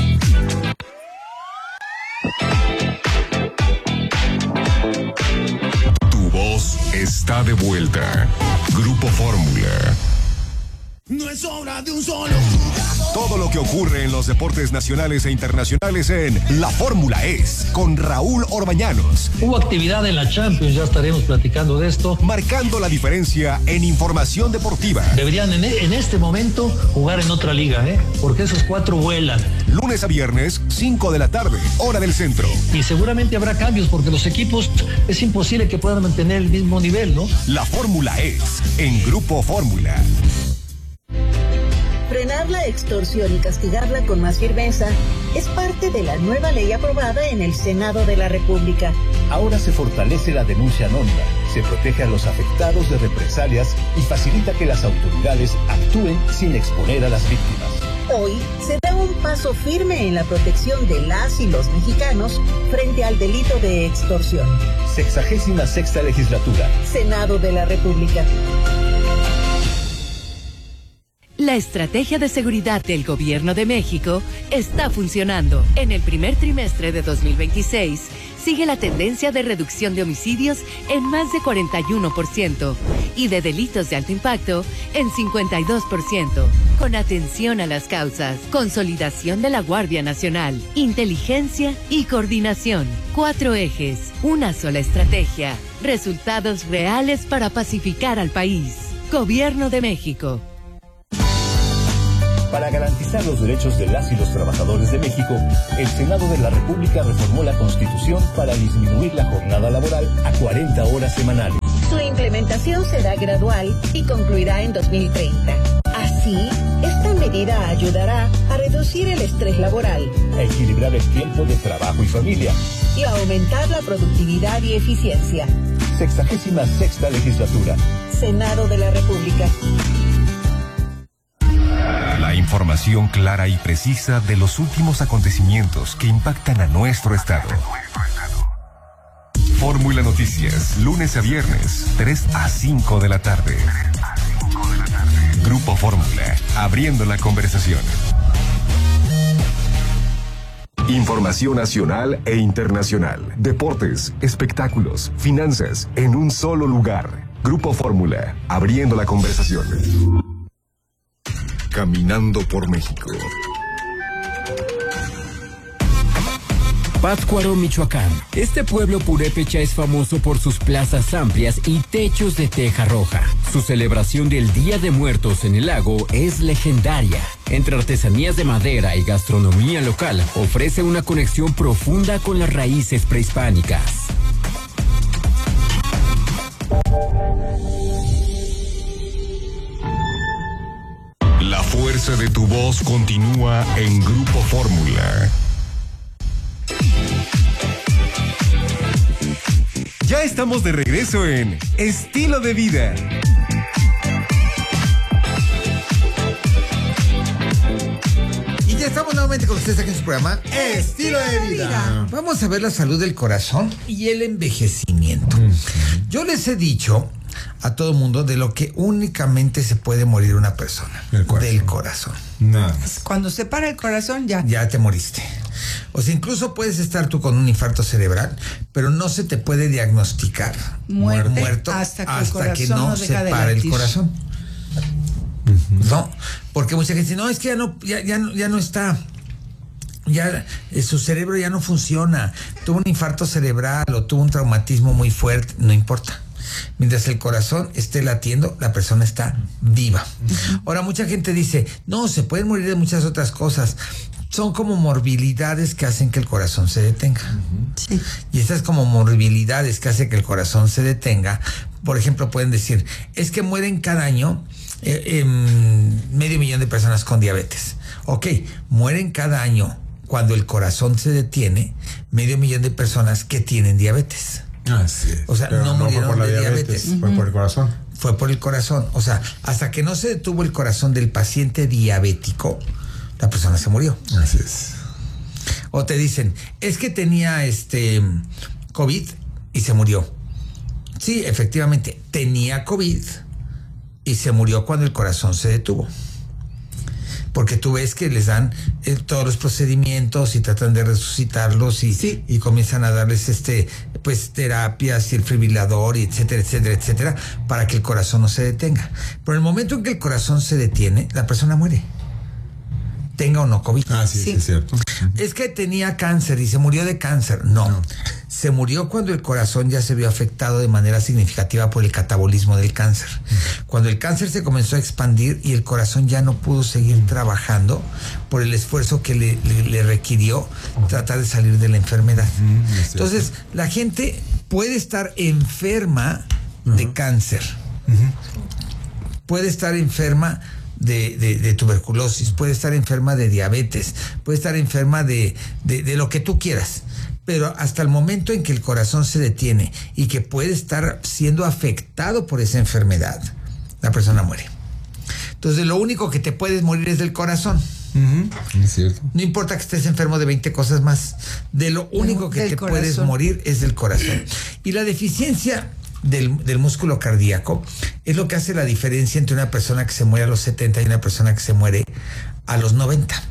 Tu voz está de vuelta. Grupo Fórmula. No es obra de un solo jugador. Todo lo que ocurre en los deportes nacionales e internacionales en La Fórmula Es, con Raúl Orbañanos. Hubo actividad en la Champions, ya estaremos platicando de esto. Marcando la diferencia en información deportiva. Deberían en este momento jugar en otra liga, porque esos 4 vuelan. Lunes a viernes, 5 de la tarde, hora del centro. Y seguramente habrá cambios, porque los equipos es imposible que puedan mantener el mismo nivel, ¿no? La Fórmula Es, en Grupo Fórmula. Frenar la extorsión y castigarla con más firmeza es parte de la nueva ley aprobada en el Senado de la República. Ahora se fortalece la denuncia anónima, se protege a los afectados de represalias y facilita que las autoridades actúen sin exponer a las víctimas. Hoy se da un paso firme en la protección de las y los mexicanos frente al delito de extorsión. 66ª legislatura. Senado de la República. La estrategia de seguridad del Gobierno de México está funcionando. En el primer trimestre de 2026, sigue la tendencia de reducción de homicidios en más de 41% y de delitos de alto impacto en 52%. con atención a las causas, consolidación de la Guardia Nacional, inteligencia y coordinación. 4 ejes, una sola estrategia, resultados reales para pacificar al país. Gobierno de México. Para garantizar los derechos de las y los trabajadores de México, el Senado de la República reformó la Constitución para disminuir la jornada laboral a 40 horas semanales. Su implementación será gradual y concluirá en 2030. Así, esta medida ayudará a reducir el estrés laboral, a equilibrar el tiempo de trabajo y familia y a aumentar la productividad y eficiencia. 66ª legislatura. Senado de la República. La información clara y precisa de los últimos acontecimientos que impactan a nuestro estado. Fórmula Noticias, lunes a viernes, 3 a 5 de la tarde. Grupo Fórmula, abriendo la conversación. Información nacional e internacional, deportes, espectáculos, finanzas, en un solo lugar. Grupo Fórmula, abriendo la conversación. Caminando por México. Pátzcuaro, Michoacán. Este pueblo purépecha es famoso por sus plazas amplias y techos de teja roja. Su celebración del Día de Muertos en el lago es legendaria. Entre artesanías de madera y gastronomía local, ofrece una conexión profunda con las raíces prehispánicas. La fuerza de tu voz continúa en Grupo Fórmula. Ya estamos de regreso en Estilo de Vida. Y ya estamos nuevamente con ustedes aquí en su programa Estilo de Vida. Vamos a ver la salud del corazón y el envejecimiento. Yo les he dicho a todo mundo de lo que únicamente se puede morir una persona. Del corazón. Nada. Cuando se para el corazón, ya. Ya te moriste. O sea, incluso puedes estar tú con un infarto cerebral, pero no se te puede diagnosticar muerto hasta que no se pare el corazón. No, porque mucha gente dice, no, es que ya no está. Ya su cerebro ya no funciona. Tuvo un infarto cerebral o tuvo un traumatismo muy fuerte, no importa. Mientras el corazón esté latiendo, la persona está viva. Ahora, mucha gente dice, no, se pueden morir de muchas otras cosas. Son como morbilidades que hacen que el corazón se detenga. Sí. Y estas como morbilidades que hacen que el corazón se detenga, por ejemplo, pueden decir, es que mueren cada año 500,000 de personas con diabetes. Ok, mueren cada año cuando el corazón se detiene 500,000 de personas que tienen diabetes. Así es. O sea, no murieron fue por de diabetes. Fue por el corazón. Fue por el corazón. O sea, hasta que no se detuvo el corazón del paciente diabético, la persona se murió. Así es. O te dicen, es que tenía COVID y se murió. Sí, efectivamente, tenía COVID y se murió cuando el corazón se detuvo. Porque tú ves que les dan todos los procedimientos y tratan de resucitarlos y comienzan a darles pues terapias y el fibrilador y etcétera, etcétera, etcétera, para que el corazón no se detenga. Pero en el momento en que el corazón se detiene, la persona muere. Tenga o no COVID. Sí, es cierto. Es que tenía cáncer y se murió de cáncer. No. Se murió cuando el corazón ya se vio afectado de manera significativa por el catabolismo del cáncer. Cuando el cáncer se comenzó a expandir y el corazón ya no pudo seguir trabajando por el esfuerzo que le requirió tratar de salir de la enfermedad. Entonces, la gente puede estar enferma de cáncer. Puede estar enferma de tuberculosis, puede estar enferma de diabetes, puede estar enferma de lo que tú quieras, pero hasta el momento en que el corazón se detiene y que puede estar siendo afectado por esa enfermedad, la persona muere. Entonces, lo único que te puedes morir es del corazón. Es cierto. No importa que estés enfermo de 20 cosas más, de lo único que te puedes morir es del corazón. Y la deficiencia del músculo cardíaco es lo que hace la diferencia entre una persona que se muere a los 70 y una persona que se muere a los 90.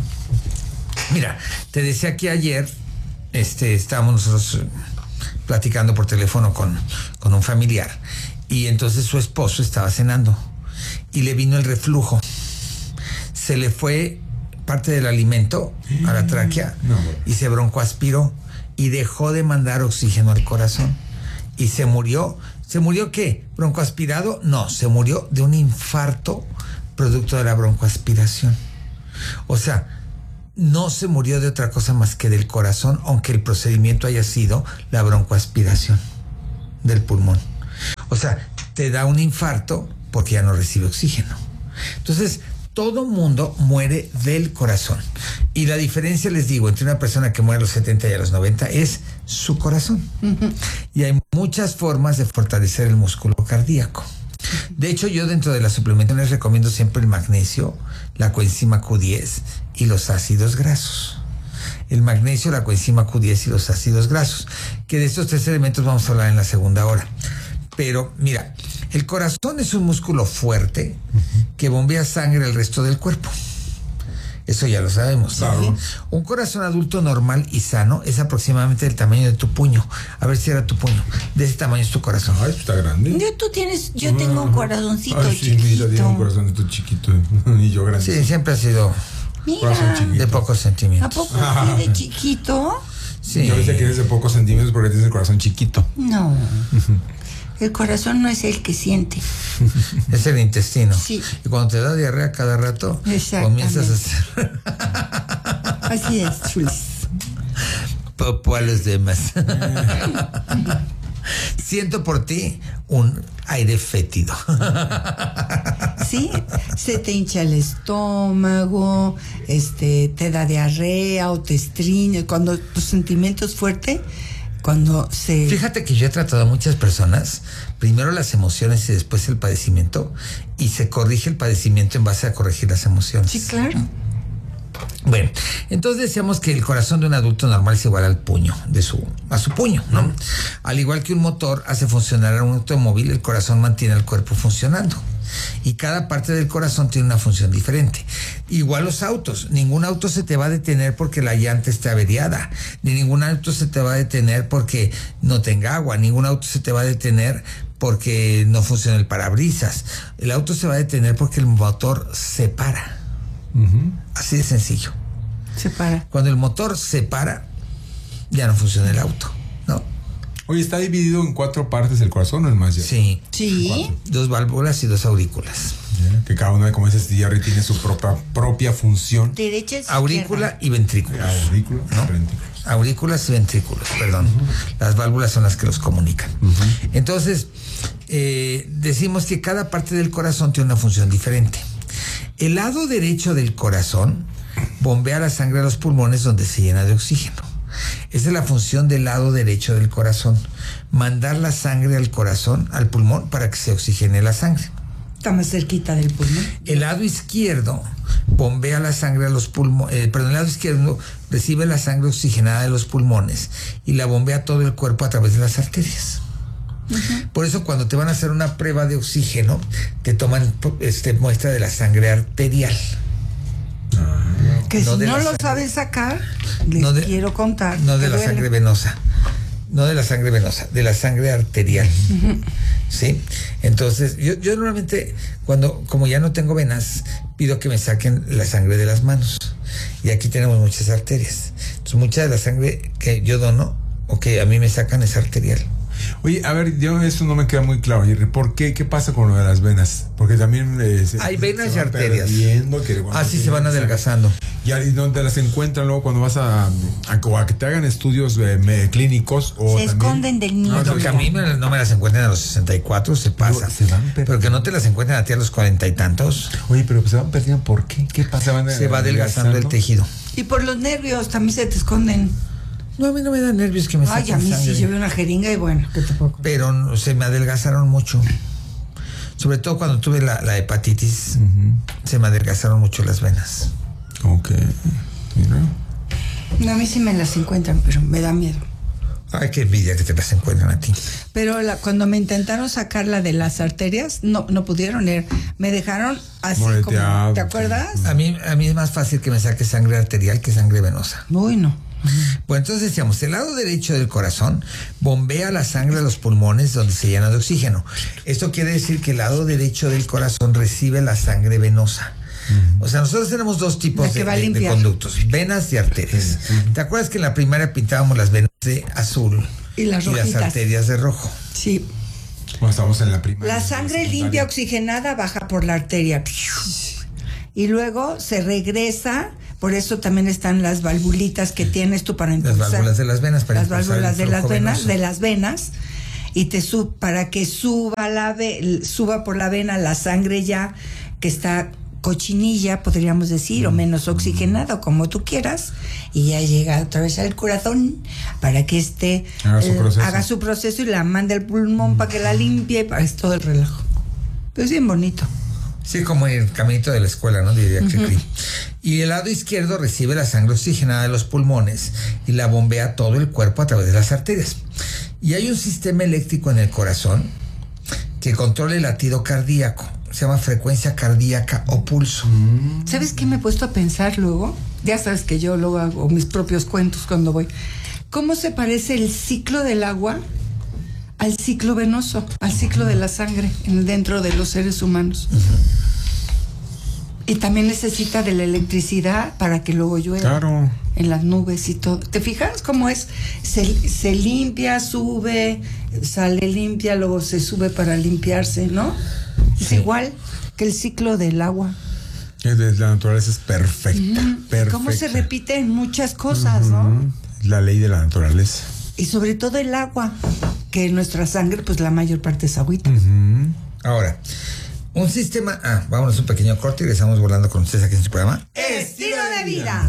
Mira, te decía que ayer estábamos nosotros platicando por teléfono con un familiar y entonces su esposo estaba cenando y le vino el reflujo. se le fue parte del alimento a la tráquea y se broncoaspiró y dejó de mandar oxígeno al corazón y se murió. ¿Se murió qué? ¿Broncoaspirado? No, se murió de un infarto producto de la broncoaspiración. O sea, no se murió de otra cosa más que del corazón, aunque el procedimiento haya sido la broncoaspiración del pulmón. O sea, te da un infarto porque ya no recibe oxígeno. Entonces, todo mundo muere del corazón. Y la diferencia, les digo, entre una persona que muere a los 70 y a los 90 es su corazón. Y hay muchas formas de fortalecer el músculo cardíaco. De hecho, yo dentro de la suplementación les recomiendo siempre el magnesio, la coenzima Q10 y los ácidos grasos. El magnesio, la coenzima Q10 y los ácidos grasos. Que de estos 3 elementos vamos a hablar en la segunda hora. Pero mira, el corazón es un músculo fuerte que bombea sangre al resto del cuerpo. Eso ya lo sabemos. Claro. Un corazón adulto normal y sano es aproximadamente del tamaño de tu puño. A ver si era tu puño. De ese tamaño es tu corazón. Ay, está grande. Yo tengo un corazoncito chiquito. Sí, mira, tiene un corazoncito chiquito. Y yo grande. Sí, siempre ha sido de pocos centímetros. ¿A poco así de chiquito? Sí. Yo pensé que es de pocos centímetros porque tienes el corazón chiquito. No. El corazón no es el que siente. Es el intestino. Sí. Y cuando te da diarrea cada rato, comienzas a hacer... Así es, chulis. Popo a los demás. Siento por ti un aire fétido. Sí, se te hincha el estómago, te da diarrea o te estriña. Cuando tu sentimiento es fuerte... Fíjate que yo he tratado a muchas personas, primero las emociones y después el padecimiento, y se corrige el padecimiento en base a corregir las emociones. Sí, claro. Bueno, entonces decíamos que el corazón de un adulto normal es igual al puño, a su puño, ¿no? Al igual que un motor hace funcionar a un automóvil, el corazón mantiene el cuerpo funcionando. Y cada parte del corazón tiene una función diferente. Igual los autos. Ningún auto se te va a detener porque la llanta esté averiada. Ni ningún auto se te va a detener porque no tenga agua. Ningún auto se te va a detener porque no funciona el parabrisas. El auto se va a detener porque el motor se para. Así de sencillo. Se para. Cuando el motor se para, ya no funciona el auto, ¿no? Oye, ¿está dividido en 4 partes el corazón o en más? Sí. 2 válvulas y 2 aurículas. Que cada una, como dices, Jerry, tiene su propia función. Derecha, aurícula y ventrículos. Aurículas, ¿no? Aurículas y ventrículos, perdón. Las válvulas son las que los comunican. Entonces, decimos que cada parte del corazón tiene una función diferente. El lado derecho del corazón bombea la sangre a los pulmones donde se llena de oxígeno. Esa es la función del lado derecho del corazón. Mandar la sangre al corazón, al pulmón, para que se oxigene la sangre. Está más cerquita del pulmón. El lado izquierdo bombea la sangre a los pulmones. El lado izquierdo recibe la sangre oxigenada de los pulmones y la bombea a todo el cuerpo a través de las arterias. Por eso cuando te van a hacer una prueba de oxígeno, te toman muestra de la sangre arterial. Que no si no lo saben sacar, quiero contar. No de la sangre venosa. No de la sangre venosa, de la sangre arterial. ¿Sí? Entonces, yo normalmente, como ya no tengo venas, pido que me saquen la sangre de las manos. Y aquí tenemos muchas arterias. Entonces, mucha de la sangre que yo dono o que a mí me sacan es arterial. Oye, a ver, eso no me queda muy claro, Jerry. ¿Por qué? ¿Qué pasa con lo de las venas? Porque también... hay venas y arterias. Así se van adelgazando. ¿Y dónde las encuentran luego cuando vas a que te hagan estudios clínicos? O se esconden del niño. No, porque a mí no me las encuentran a los 64, se pasa. Pero que no te las encuentran a ti a los 40 y tantos. Oye, pero se van perdiendo, ¿por qué? ¿Qué pasa? Se va adelgazando el tejido. Y por los nervios también se te esconden. No, a mí no me dan nervios que me saquen sangre. Ay, a mí sí llevé una jeringa y bueno, ¿qué te puedo contar? Pero se me adelgazaron mucho. Sobre todo cuando tuve la hepatitis, se me adelgazaron mucho las venas. Ok. Mira. No, a mí sí me las encuentran, pero me da miedo. Ay, qué envidia que te las encuentran a ti. Pero cuando me intentaron sacarla de las arterias, no pudieron ir. Me dejaron así como... ¿Te acuerdas? A mí es más fácil que me saque sangre arterial que sangre venosa. Uy, no. Bueno, entonces decíamos, el lado derecho del corazón bombea la sangre a los pulmones donde se llena de oxígeno. Esto quiere decir que el lado derecho del corazón recibe la sangre venosa. O sea, nosotros tenemos dos tipos de conductos, venas y arterias. ¿Te acuerdas que en la primaria pintábamos las venas de azul y las arterias de rojo? Sí. Bueno, estamos en la primaria. La sangre limpia oxigenada baja por la arteria y luego se regresa. Por eso también están las valvulitas que tienes tú para impulsar. Las válvulas de las venas para las válvulas de las venas y para que suba por la vena la sangre ya que está cochinilla, podríamos decir, o menos oxigenada, o como tú quieras, y ya llega otra vez al corazón para que haga su proceso y la mande al pulmón para que la limpie, es todo el relajo. Pero es bien bonito. Sí, como el caminito de la escuela, ¿no? Diría Cricri. Y el lado izquierdo recibe la sangre oxigenada de los pulmones y la bombea todo el cuerpo a través de las arterias. Y hay un sistema eléctrico en el corazón que controla el latido cardíaco. Se llama frecuencia cardíaca o pulso. ¿Sabes qué me he puesto a pensar luego? Ya sabes que yo luego hago mis propios cuentos cuando voy. ¿Cómo se parece el ciclo del agua al ciclo venoso, al ciclo de la sangre dentro de los seres humanos? Y también necesita de la electricidad para que luego llueva. Claro. En las nubes y todo. ¿Te fijas cómo es? Se limpia, sube, sale limpia, luego se sube para limpiarse, ¿no? Es igual que el ciclo del agua. La naturaleza es perfecta. Perfecta. ¿Cómo se repite en muchas cosas, no? La ley de la naturaleza. Y sobre todo el agua, que en nuestra sangre, pues la mayor parte es agüita. Ahora, un sistema... vámonos un pequeño corte y regresamos volando con ustedes aquí en su programa. ¡Estilo de vida!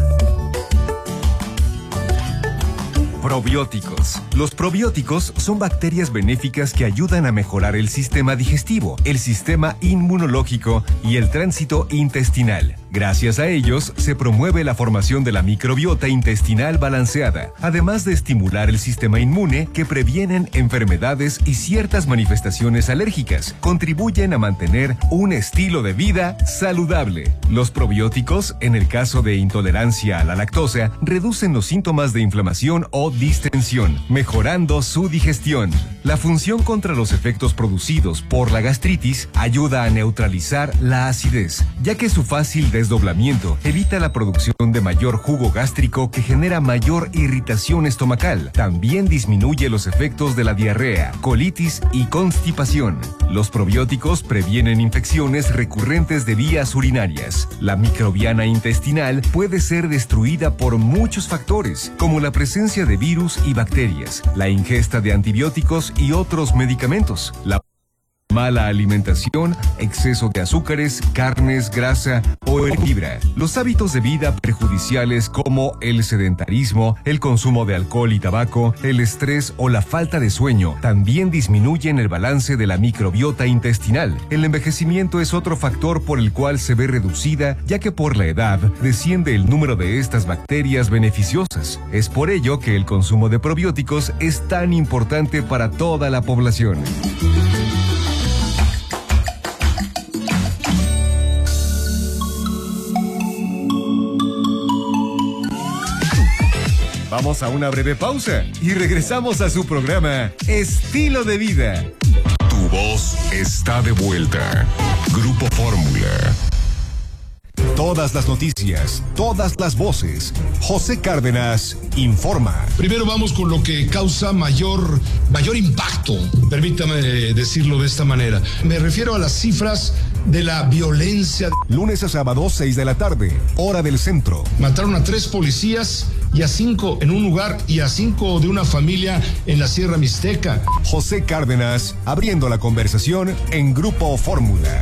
Probióticos. Los probióticos son bacterias benéficas que ayudan a mejorar el sistema digestivo, el sistema inmunológico y el tránsito intestinal. Gracias a ellos, se promueve la formación de la microbiota intestinal balanceada, además de estimular el sistema inmune que previenen enfermedades y ciertas manifestaciones alérgicas. Contribuyen a mantener un estilo de vida saludable. Los probióticos, en el caso de intolerancia a la lactosa, reducen los síntomas de inflamación o distensión, mejorando su digestión. La función contra los efectos producidos por la gastritis ayuda a neutralizar la acidez, ya que su fácil desdoblamiento evita la producción de mayor jugo gástrico que genera mayor irritación estomacal. También disminuye los efectos de la diarrea, colitis y constipación. Los probióticos previenen infecciones recurrentes de vías urinarias. La microbiana intestinal puede ser destruida por muchos factores, como la presencia de virus y bacterias, la ingesta de antibióticos y otros medicamentos, la mala alimentación, exceso de azúcares, carnes, grasa o fibra. Los hábitos de vida perjudiciales como el sedentarismo, el consumo de alcohol y tabaco, el estrés o la falta de sueño también disminuyen el balance de la microbiota intestinal. El envejecimiento es otro factor por el cual se ve reducida, ya que por la edad desciende el número de estas bacterias beneficiosas. Es por ello que el consumo de probióticos es tan importante para toda la población. Vamos a una breve pausa y regresamos a su programa Estilo de Vida. Tu voz está de vuelta. Grupo Fórmula. Todas las noticias, todas las voces. José Cárdenas informa. Primero vamos con lo que causa mayor impacto, permítame decirlo de esta manera. Me refiero a las cifras de la violencia. Lunes a sábado, 6 de la tarde, hora del centro. Mataron a 3 policías y a 5 en un lugar y a 5 de una familia en la Sierra Mixteca. José Cárdenas, abriendo la conversación en Grupo Fórmula.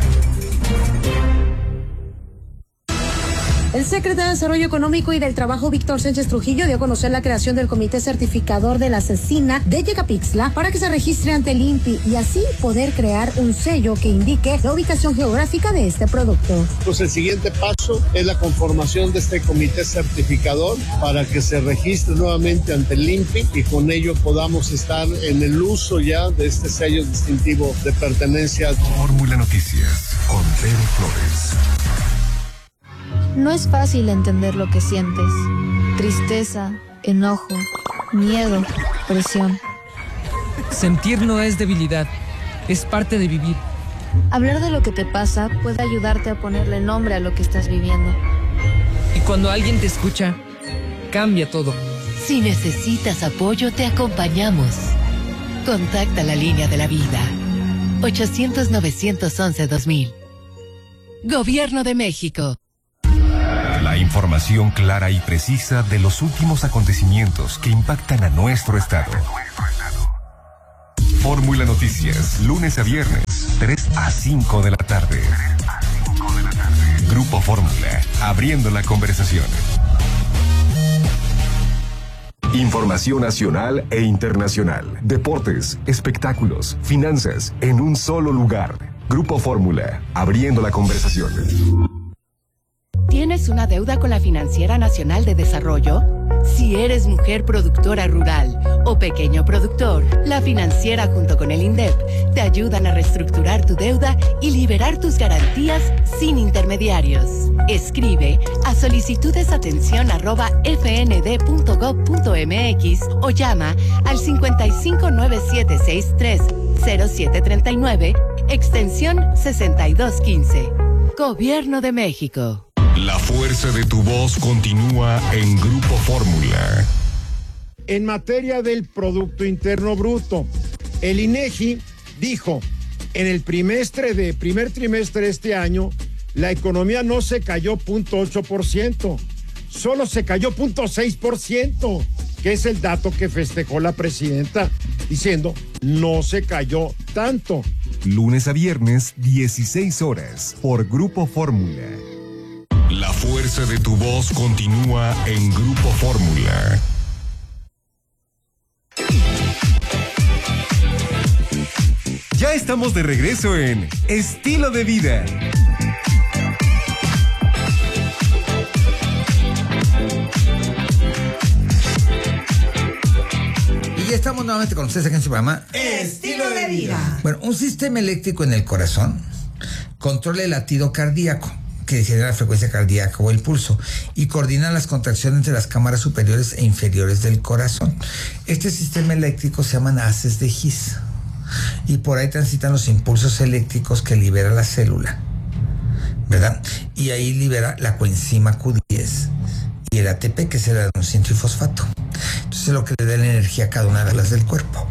El secretario de Desarrollo Económico y del Trabajo, Víctor Sánchez Trujillo, dio a conocer la creación del Comité Certificador de la Cecina de Yecapixtla para que se registre ante el INPI y así poder crear un sello que indique la ubicación geográfica de este producto. Pues el siguiente paso es la conformación de este Comité Certificador para que se registre nuevamente ante el INPI y con ello podamos estar en el uso ya de este sello distintivo de pertenencia. Fórmula Noticias con Vero Flores. No es fácil entender lo que sientes. Tristeza, enojo, miedo, presión. Sentir no es debilidad, es parte de vivir. Hablar de lo que te pasa puede ayudarte a ponerle nombre a lo que estás viviendo. Y cuando alguien te escucha, cambia todo. Si necesitas apoyo, te acompañamos. Contacta la línea de la vida. 800-911-2000. Gobierno de México. La información clara y precisa de los últimos acontecimientos que impactan a nuestro estado. Fórmula Noticias, lunes a viernes, 3 a 5 de la tarde. Grupo Fórmula, abriendo la conversación. Información nacional e internacional, deportes, espectáculos, finanzas, en un solo lugar. Grupo Fórmula, abriendo la conversación. ¿Tienes una deuda con la Financiera Nacional de Desarrollo? Si eres mujer productora rural o pequeño productor, la financiera junto con el INDEP te ayudan a reestructurar tu deuda y liberar tus garantías sin intermediarios. Escribe a solicitudesatención@fnd.gov.mx o llama al 5597630739, extensión 6215. Gobierno de México. La fuerza de tu voz continúa en Grupo Fórmula. En materia del Producto Interno Bruto, el INEGI dijo, en el primer trimestre de este año, la economía no se cayó 0.8%, solo se cayó 0.6%, que es el dato que festejó la presidenta, diciendo, no se cayó tanto. Lunes a viernes, 16 horas, por Grupo Fórmula. La fuerza de tu voz continúa en Grupo Fórmula. Ya estamos de regreso en Estilo de Vida. Y ya estamos nuevamente con ustedes aquí en su programa Estilo de Vida. Bueno, un sistema eléctrico en el corazón controla el latido cardíaco, que genera la frecuencia cardíaca o el pulso, y coordina las contracciones entre las cámaras superiores e inferiores del corazón. Este sistema eléctrico se llaman haces de His, y por ahí transitan los impulsos eléctricos que libera la célula, ¿verdad? Y ahí libera la coenzima Q10 y el ATP, que es el adenosín trifosfato. Entonces es lo que le da la energía a cada una de las del cuerpo.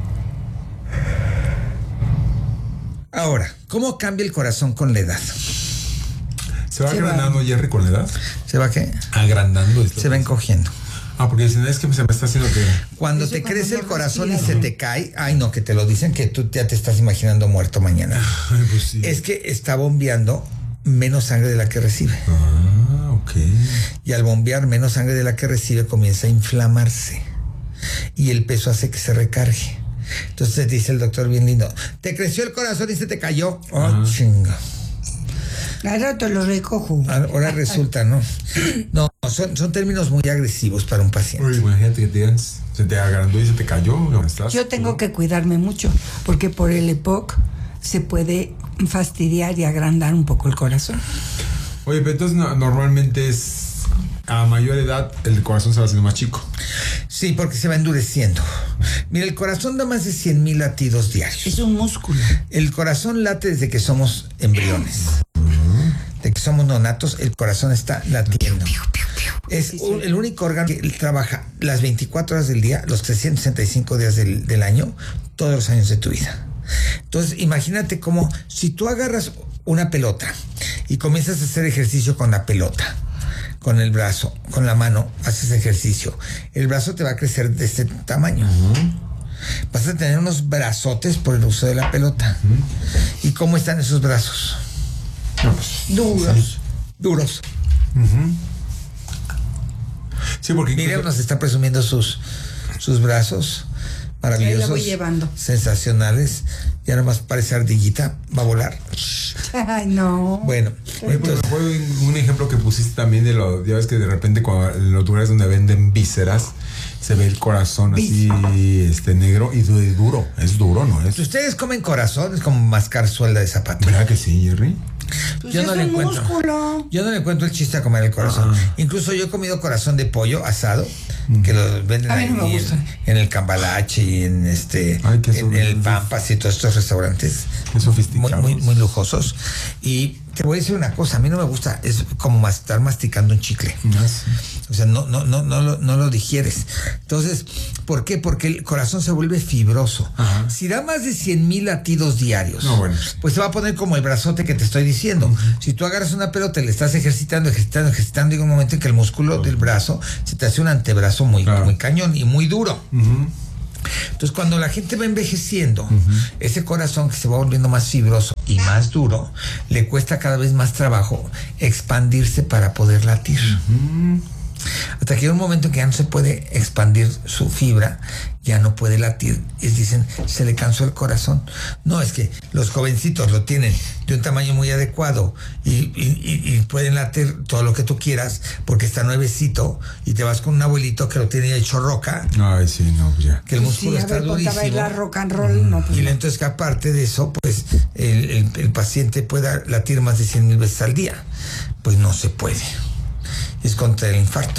Ahora, ¿cómo cambia el corazón con la edad? ¿Se va agrandando, Jerry, con la edad? ¿Se va qué? Agrandando. Se va encogiendo. Ah, porque dicen, es que se me está haciendo que... Cuando te crece el corazón y se te cae, ay no, que te lo dicen que tú ya te estás imaginando muerto mañana. Ay, pues sí. Es que está bombeando menos sangre de la que recibe. Ah, ok. Y al bombear menos sangre de la que recibe, comienza a inflamarse. Y el peso hace que se recargue. Entonces dice el doctor bien lindo, te creció el corazón y se te cayó. Oh, chinga. Al rato lo recojo. Ahora resulta, ¿no? No, son términos muy agresivos para un paciente. Uy, imagínate que se te agrandó y se te cayó. ¿Dónde estás? Yo tengo que cuidarme mucho, porque por el EPOC se puede fastidiar y agrandar un poco el corazón. Oye, pero entonces normalmente es... A mayor edad, el corazón se va haciendo más chico. Sí, porque se va endureciendo. Mira, el corazón da más de 100,000 latidos diarios. Es un músculo. El corazón late desde que somos embriones. De que somos nonatos, el corazón está latiendo. Es el único órgano que trabaja las 24 horas del día, los 365 días del año, todos los años de tu vida. Entonces, imagínate cómo, si tú agarras una pelota y comienzas a hacer ejercicio con la pelota, con el brazo, con la mano, haces ejercicio, el brazo te va a crecer de este tamaño. Vas a tener unos brazotes por el uso de la pelota. ¿Y cómo están esos brazos? Duros. Sí, porque Miriam nos está presumiendo sus brazos maravillosos. Ahí la voy llevando. Sensacionales. Ya nomás parece ardillita, va a volar. Ay, no. Bueno, entonces, fue un ejemplo que pusiste también de lo, ya ves que de repente cuando, en los lugares donde venden vísceras, se ve el corazón así, negro y duro. Es duro, ¿no? Si ustedes comen corazón, es como mascar suelda de zapato. ¿Verdad que sí, Jerry? Pues yo no le encuentro. Músculo. Yo no le encuentro el chiste a comer el corazón. Incluso yo he comido corazón de pollo asado, que lo venden ahí no en el Cambalache y en en el Pampas y todos estos restaurantes muy lujosos. Y te voy a decir una cosa, a mí no me gusta, es como estar masticando un chicle. O sea, no lo digieres. Entonces, ¿por qué? Porque el corazón se vuelve fibroso. Si da más de 100,000 latidos diarios, pues se va a poner como el brazote que te estoy diciendo. Si tú agarras una pelota y le estás ejercitando, llega un momento en que el músculo del brazo se te hace un antebrazo muy cañón y muy duro. Entonces, cuando la gente va envejeciendo, ese corazón que se va volviendo más fibroso y más duro, le cuesta cada vez más trabajo expandirse para poder latir. Hasta que hay un momento en que ya no se puede expandir su fibra, ya no puede latir. Y dicen, se le cansó el corazón. No, es que los jovencitos lo tienen de un tamaño muy adecuado y pueden latir todo lo que tú quieras porque está nuevecito, y te vas con un abuelito que lo tiene ya hecho roca. Ay, sí, no, ya. Que el músculo está durísimo. Bailar rock and roll, no, pues y entonces que aparte de eso, pues el paciente pueda latir más de 100,000 veces al día. Pues no se puede. Es contra el infarto.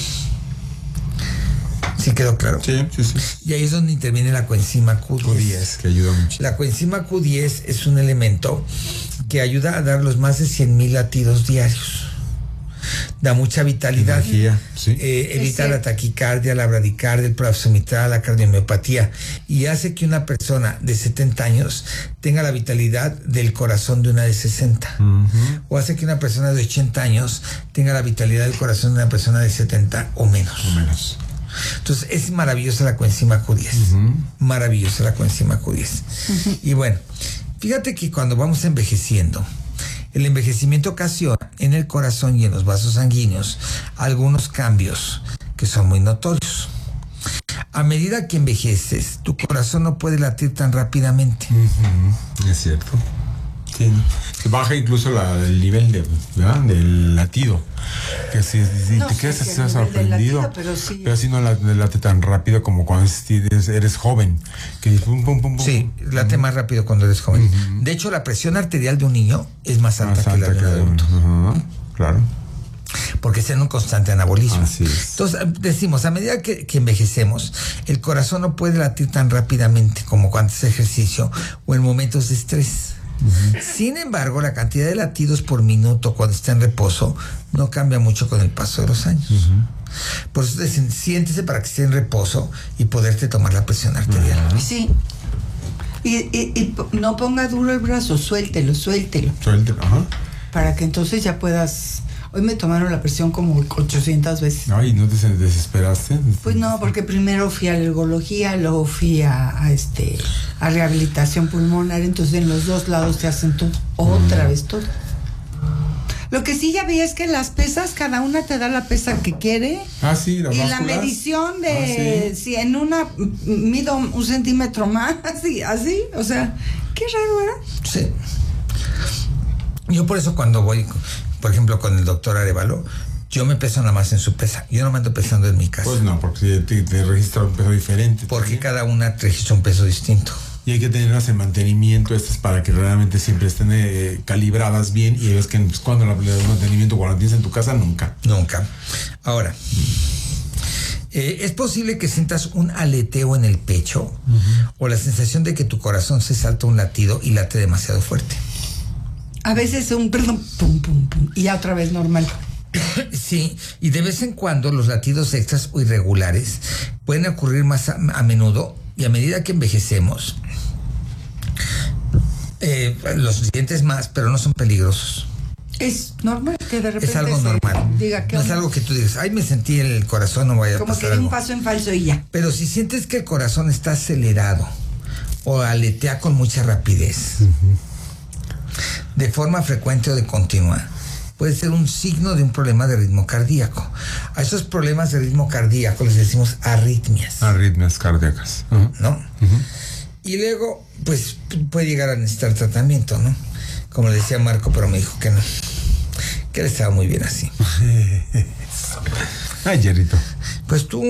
¿Sí quedó claro? Sí. Y ahí es donde interviene la coenzima Q10. Que ayuda mucho. La coenzima Q10 es un elemento que ayuda a dar los más de 100,000 latidos diarios. Da mucha vitalidad. Energía, evita la taquicardia, la bradicardia, el prolapso mitral, la cardiomiopatía, y hace que una persona de 70 años tenga la vitalidad del corazón de una de 60. O hace que una persona de 80 años tenga la vitalidad del corazón de una persona de 70 o menos. Entonces es maravillosa la coenzima Q10. Maravillosa la coenzima Q10. Y bueno, fíjate que cuando vamos envejeciendo, el envejecimiento ocasiona en el corazón y en los vasos sanguíneos algunos cambios que son muy notorios. A medida que envejeces, tu corazón no puede latir tan rápidamente. Es cierto. Sí, ¿no? Se baja incluso el nivel del latido. Que si te quedas así sorprendido, latido, pero así no late tan rápido como cuando eres joven. Que pum, pum, pum, pum. Sí, late más rápido cuando eres joven. De hecho, la presión arterial de un niño es más alta que la de un adulto. Claro. Porque está en un constante anabolismo. Así es. Entonces, decimos, a medida que envejecemos, el corazón no puede latir tan rápidamente como cuando haces ejercicio o en momentos de estrés. Sin embargo, la cantidad de latidos por minuto cuando está en reposo no cambia mucho con el paso de los años. Por eso dicen, siéntese para que esté en reposo y poderte tomar la presión arterial. Sí. Y no ponga duro el brazo, suéltelo. Para que entonces ya puedas. Hoy me tomaron la presión como 800 veces. Ay, ¿no te desesperaste? Pues no, porque primero fui a alergología, luego fui a rehabilitación pulmonar, entonces en los dos lados te hacen todo, otra vez todo. Lo que sí ya vi es que las pesas, cada una te da la pesa que quiere. Sí, las y básculas. la medición de si en una mido 1 centímetro más, así, o sea, qué raro, ¿verdad? Sí. Yo por eso cuando voy, por ejemplo, con el doctor Arevalo, yo me peso nada más en su pesa. Yo no me ando pesando en mi casa. Pues no, porque te registra un peso diferente. Porque cada una te registra un peso distinto. Y hay que tenerlas en mantenimiento para que realmente siempre estén calibradas bien. Y ves que cuando le das mantenimiento, cuando la tienes en tu casa, nunca. Ahora, es posible que sientas un aleteo en el pecho o la sensación de que tu corazón se salta un latido y late demasiado fuerte. A veces pum, pum, pum, y ya otra vez normal. Sí, y de vez en cuando los latidos extras o irregulares pueden ocurrir más a menudo, y a medida que envejecemos, los siguientes más, pero no son peligrosos. Es normal que de repente es algo normal. Diga que no es algo que tú digas, ay, me sentí el corazón, no vaya a pasar algo. Como que di un paso en falso y ya. Pero si sientes que el corazón está acelerado o aletea con mucha rapidez, de forma frecuente o de continua, puede ser un signo de un problema de ritmo cardíaco. A esos problemas de ritmo cardíaco les decimos arritmias. Arritmias cardíacas. ¿No? Y luego, pues, puede llegar a necesitar tratamiento, ¿no? Como le decía Marco, pero me dijo que no. Que él estaba muy bien así. Ay, Jerrito. Pues tú...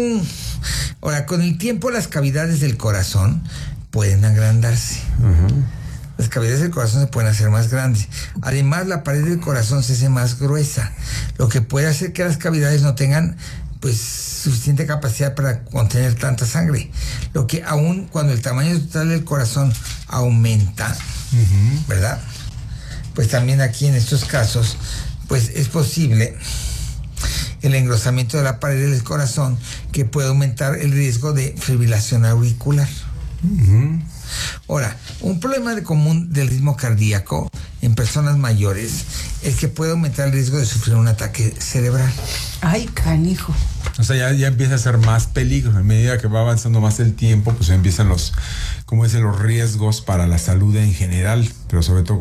Ahora, con el tiempo las cavidades del corazón pueden agrandarse. las cavidades del corazón se pueden hacer más grandes. Además, la pared del corazón se hace más gruesa, lo que puede hacer que las cavidades no tengan pues suficiente capacidad para contener tanta sangre, lo que aún cuando el tamaño total del corazón aumenta, ¿verdad? Pues también aquí en estos casos pues es posible el engrosamiento de la pared del corazón, que puede aumentar el riesgo de fibrilación auricular. Ahora, un problema común del ritmo cardíaco en personas mayores es que puede aumentar el riesgo de sufrir un ataque cerebral. Ay, canijo. O sea, ya empieza a ser más peligro. A medida que va avanzando más el tiempo, pues empiezan los riesgos para la salud en general, pero sobre todo